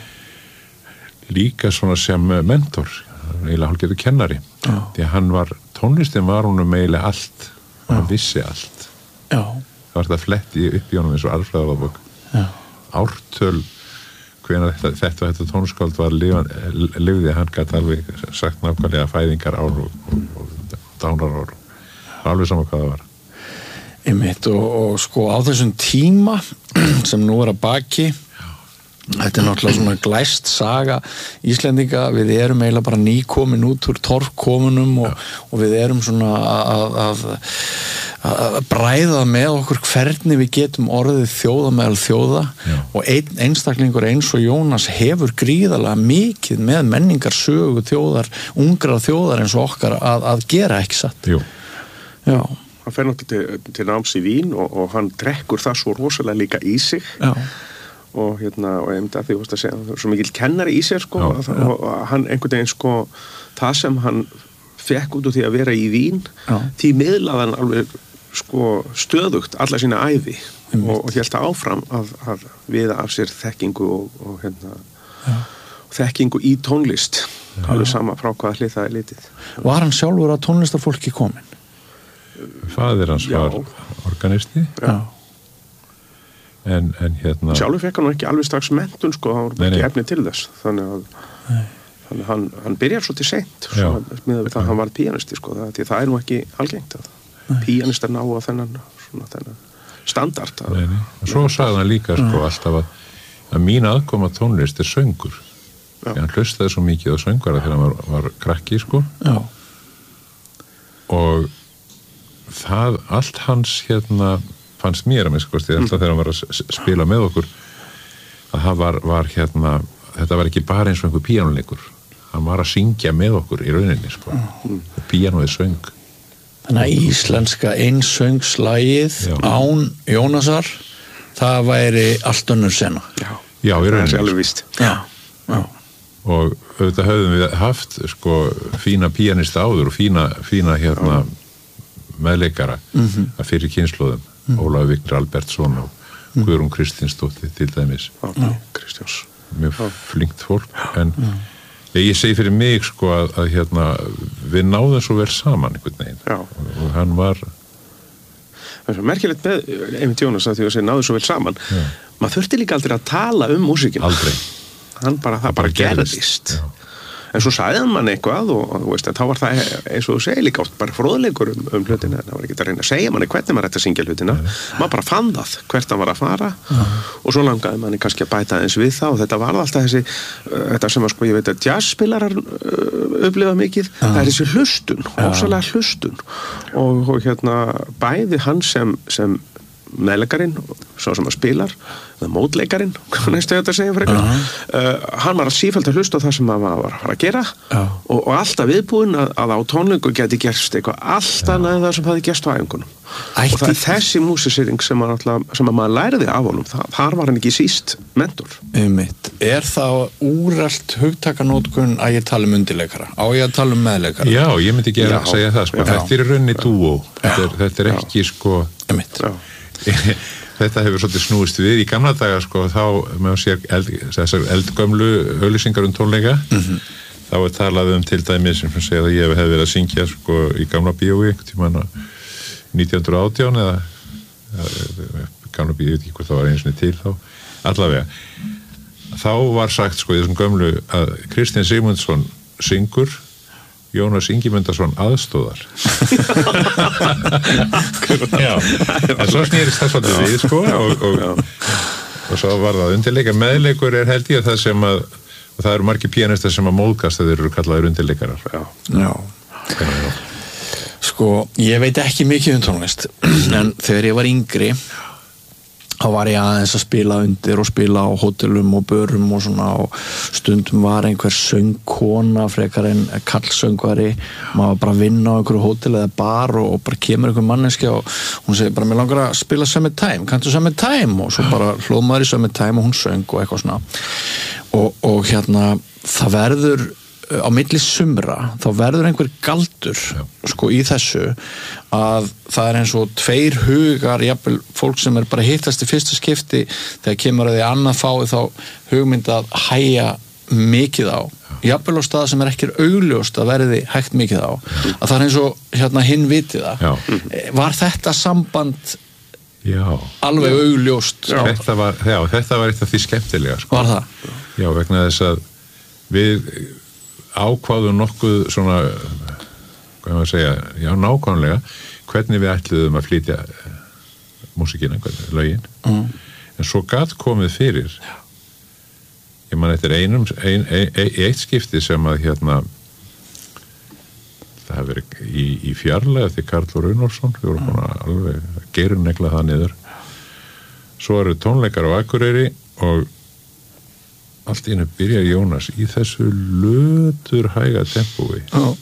líka svona sem mentor, eiginlega hálfgerður kennari. Því að hann var, tónlistin var honum eiginlega allt, hann vissi allt. Já. Það var þetta fletti upp í honum eins og alfræðabók. Ártöl, hvenær þetta tónskáld var lifði, hann gat alveg sagt nákvæmlega fæðingar ár og dánar ár. Alveg sama hvað það var. Einmitt, og sko á þessum tíma sem nú að baki, þetta náttúrulega svona glæst saga Íslendinga, við erum eiginlega bara nýkomin út úr torfkomunum og við erum svona að bræða með okkur hvernig við getum orðið þjóða meðal þjóða. Og einstaklingur eins og Jónas hefur gríðarlega mikið með menningarsögu þjóðar, ungra þjóðar eins og okkar að gera, ekki satt? Jú. Já. Hann fer náttúrulega til náms í Vín og hann drekkur það svo rosalega líka í sig. Já. Og einmitt að því að segja, svo mikill kennari í sér, sko, og hann einhvern veginn, sko, það sem hann fekk út úr því að vera í Vín, því miðlaði hann alveg, sko, stöðugt alla sína ævi og hélt áfram að viða af sér þekkingu og þekkingu í tónlist, alveg sama frá hvaða hlið það litið. Var hann sjálfur að tónlistarfólki komin? Faðir hans var organisti. Já. en hérna sjálfur fekk hann ekki alveg strax menntun sko, hann var ekki efni til þess þannig að hann byrjar svo til seint með það að hann var píanisti sko, því það er nú ekki algengt að píanistar ná á þennan standard og svo sagði hann líka sko alltaf að mín aðkoma tónlist er söngur hann hlustaði svo mikið á söngvara þegar hann var krakki sko og það allt hans fannst mér að minnst alltaf þegar hann var að spila með okkur að það var þetta var ekki bara eins og einhver píanóleikur hann var að syngja með okkur í rauninni sko píanóið söng þannig að íslenska einsöngslagið án Jónasar það væri allt önnur sena já í rauninni það er alveg víst já og auðvitað höfðum við haft sko fína píanista áður og fína meðleikara að fyrir kynslóðum Ólafur Viktor Albertsson og Guðrún Kristinsdóttir til dæmis Kristjáns mjög flinkt fólk en ég segi fyrir mig sko að við náðum svo vel saman einhvern veginn og hann var það er svo merkilegt með einmitt Jónas að því að segja náðum svo vel saman maður þurfti líka aldrei að tala músíkina aldrei það bara gerðist en svo sagði hann mann eitthvað og veist, þá var það eins og þú segir líka oft bara fróðleikur hlutina, það var ekki að reyna að segja manni hvernig maður ætti að syngja hlutina maður bara fann það, hvert hann var að fara og svo langaði manni kannski að bæta eins við það og þetta var alltaf þetta sem sko, ég veit að jazzspilarar upplifa mikið, það er þessi hlustun ósalega hlustun og bæði hann sem meðleikarinn, svo sem að spilar eða mótleikarinn, næstu þetta að segja frekar hann var að sífellt að hlusta á það sem hann var að fara að gera og alltaf viðbúinn að á tónleiku geti gerst eitthvað allt annað en það sem hafi gerst á æfingunum og það er þessi músisering sem að maður læriði af honum þar var hann ekki síst mentor Er það úrelt hugtakanótkun að ég tala undirleikara á ég að tala meðleikara? Já, ég myndi ekki að segja það sko. Þetta er rauninni dúó þetta er ekki sko þetta hefur svolítið snúist við í gamla daga sko, þá með að sér eldgömlu auglýsingar tónleika þá er talað til dæmis sem segja að ég hef verið að syngja sko, í gamla bíói einhvern tímann 1918 eða gamla bíói, ég veit ekki hvað það var einu sinni til þá allavega þá var sagt sko í þessum gömlu að Kristinn Sigmundsson syngur Jónas Ingimundarson aðstóðar já en svo snýrist það svolítið við sko og svo var það undirleika meðleikur er held ég það sem að og það eru margir píanistar sem að móðgast að þeir eru kallaðir undirleikarar já sko ég veit ekki mikið tónlist en þegar ég var yngri þá var ég aðeins að spila undir og spila á hótelum og börum og svona og stundum var einhver söngkona frekar en kallsöngvari maður var bara að vinna á einhverju hótel eða bar og bara kemur einhver manneskja og hún segir bara mér langar að spila Summertime kanntu Summertime og svo bara hlóð maður í Summertime og hún söng og eitthvað svona og það verður á milli sumra þá verður einhver galdur sko í þessu að það er eins og tveir hugar jafnvel fólk sem er bara hittast í fyrsta skipti þegar kemur að því annað fái þá hugmynd að hæja mikið á jafnvel á stað sem er ekki augljóst að verði hægt mikið á að það er eins og hinn viti það var þetta samband alveg augljóst þetta var eitt af því skemmtilega sko. Var það? Já, vegna þess að við ákváðum nokkuð svona hvað maður segja, já nákvæmlega hvernig við ætluðum að flytja músíkina, lögin en svo gat komið fyrir ég man eftir eitt skipti sem að það hefur verið í fjarlæg eftir Karl Runolfsson við vorum búin að alveg geirnegla það niður svo eru tónleikar á Akureyri og allt í einu byrjar Jónas í þessu lötur hæga tempói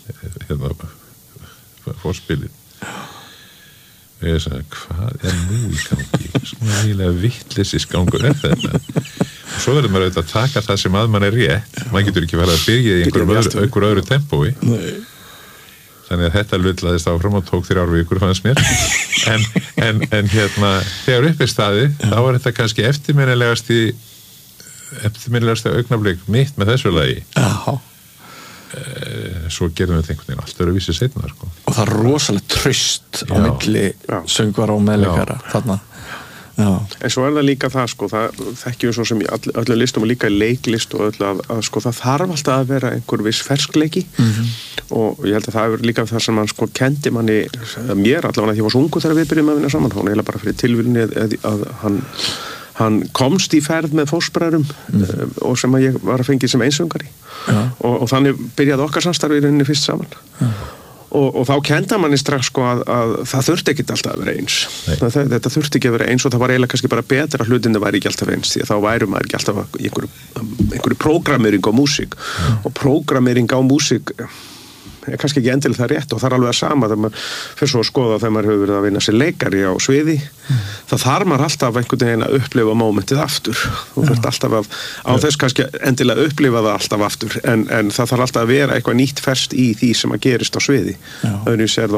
fórspilin og ég sagði, hvað er nú í gangi svona eiginlega vittleysis gangur er þetta og svo verður maður auðvitað að taka það sem að mann er rétt maður getur ekki verið að byrja í einhverju öðru tempói þannig að þetta lullaðist áfram og tók 3 vikur fannst mér en þegar upp er staði þá er þetta kannski eftirminnilegasta augnablik mitt með þessu lagi svo gerðum við einhvern veginn allt öðruvísi seinna sko. Og það er rosalega traust á milli söngvara og meðleikara þarna En svo það líka það sko, það þekkjum við svo sem í öllum listum og líka í leiklist og öllu að sko það þarf alltaf að vera einhver viss ferskleiki og ég held að það er líka það sem hann sko kendi manni, mér allavega því ég var svo ungu þegar við byrjum að vinna saman, hún eiginlega bara fyrir tilvílunni að hann komst í ferð með fóstbræðrum og sem að ég var að fengið sem einsöngari og þannig byrjaði okkar samstarfi í rauninni fyrst saman og þá kenda manni strax sko að það þurfti ekki alltaf að vera eins þetta þurfti ekki að vera eins og það var eiginlega kannski bara betra að hlutinni væri ekki alltaf eins því að þá væri maður ekki alltaf í einhverju prógrammering á músík og prógrammering á músík er kannski ekki endilega það rétt og það er alveg að sama þegar maður fyrir svo að skoða þegar maður hefur verið að vinna sér leikari á sviði það þarf maður alltaf einhvern veginn að upplifa mómentið aftur þú þurft alltaf að á þess kannski endilega upplifa það alltaf aftur en það þarf alltaf að vera eitthvað nýtt ferskt í því sem að gerist á sviði þannig sér það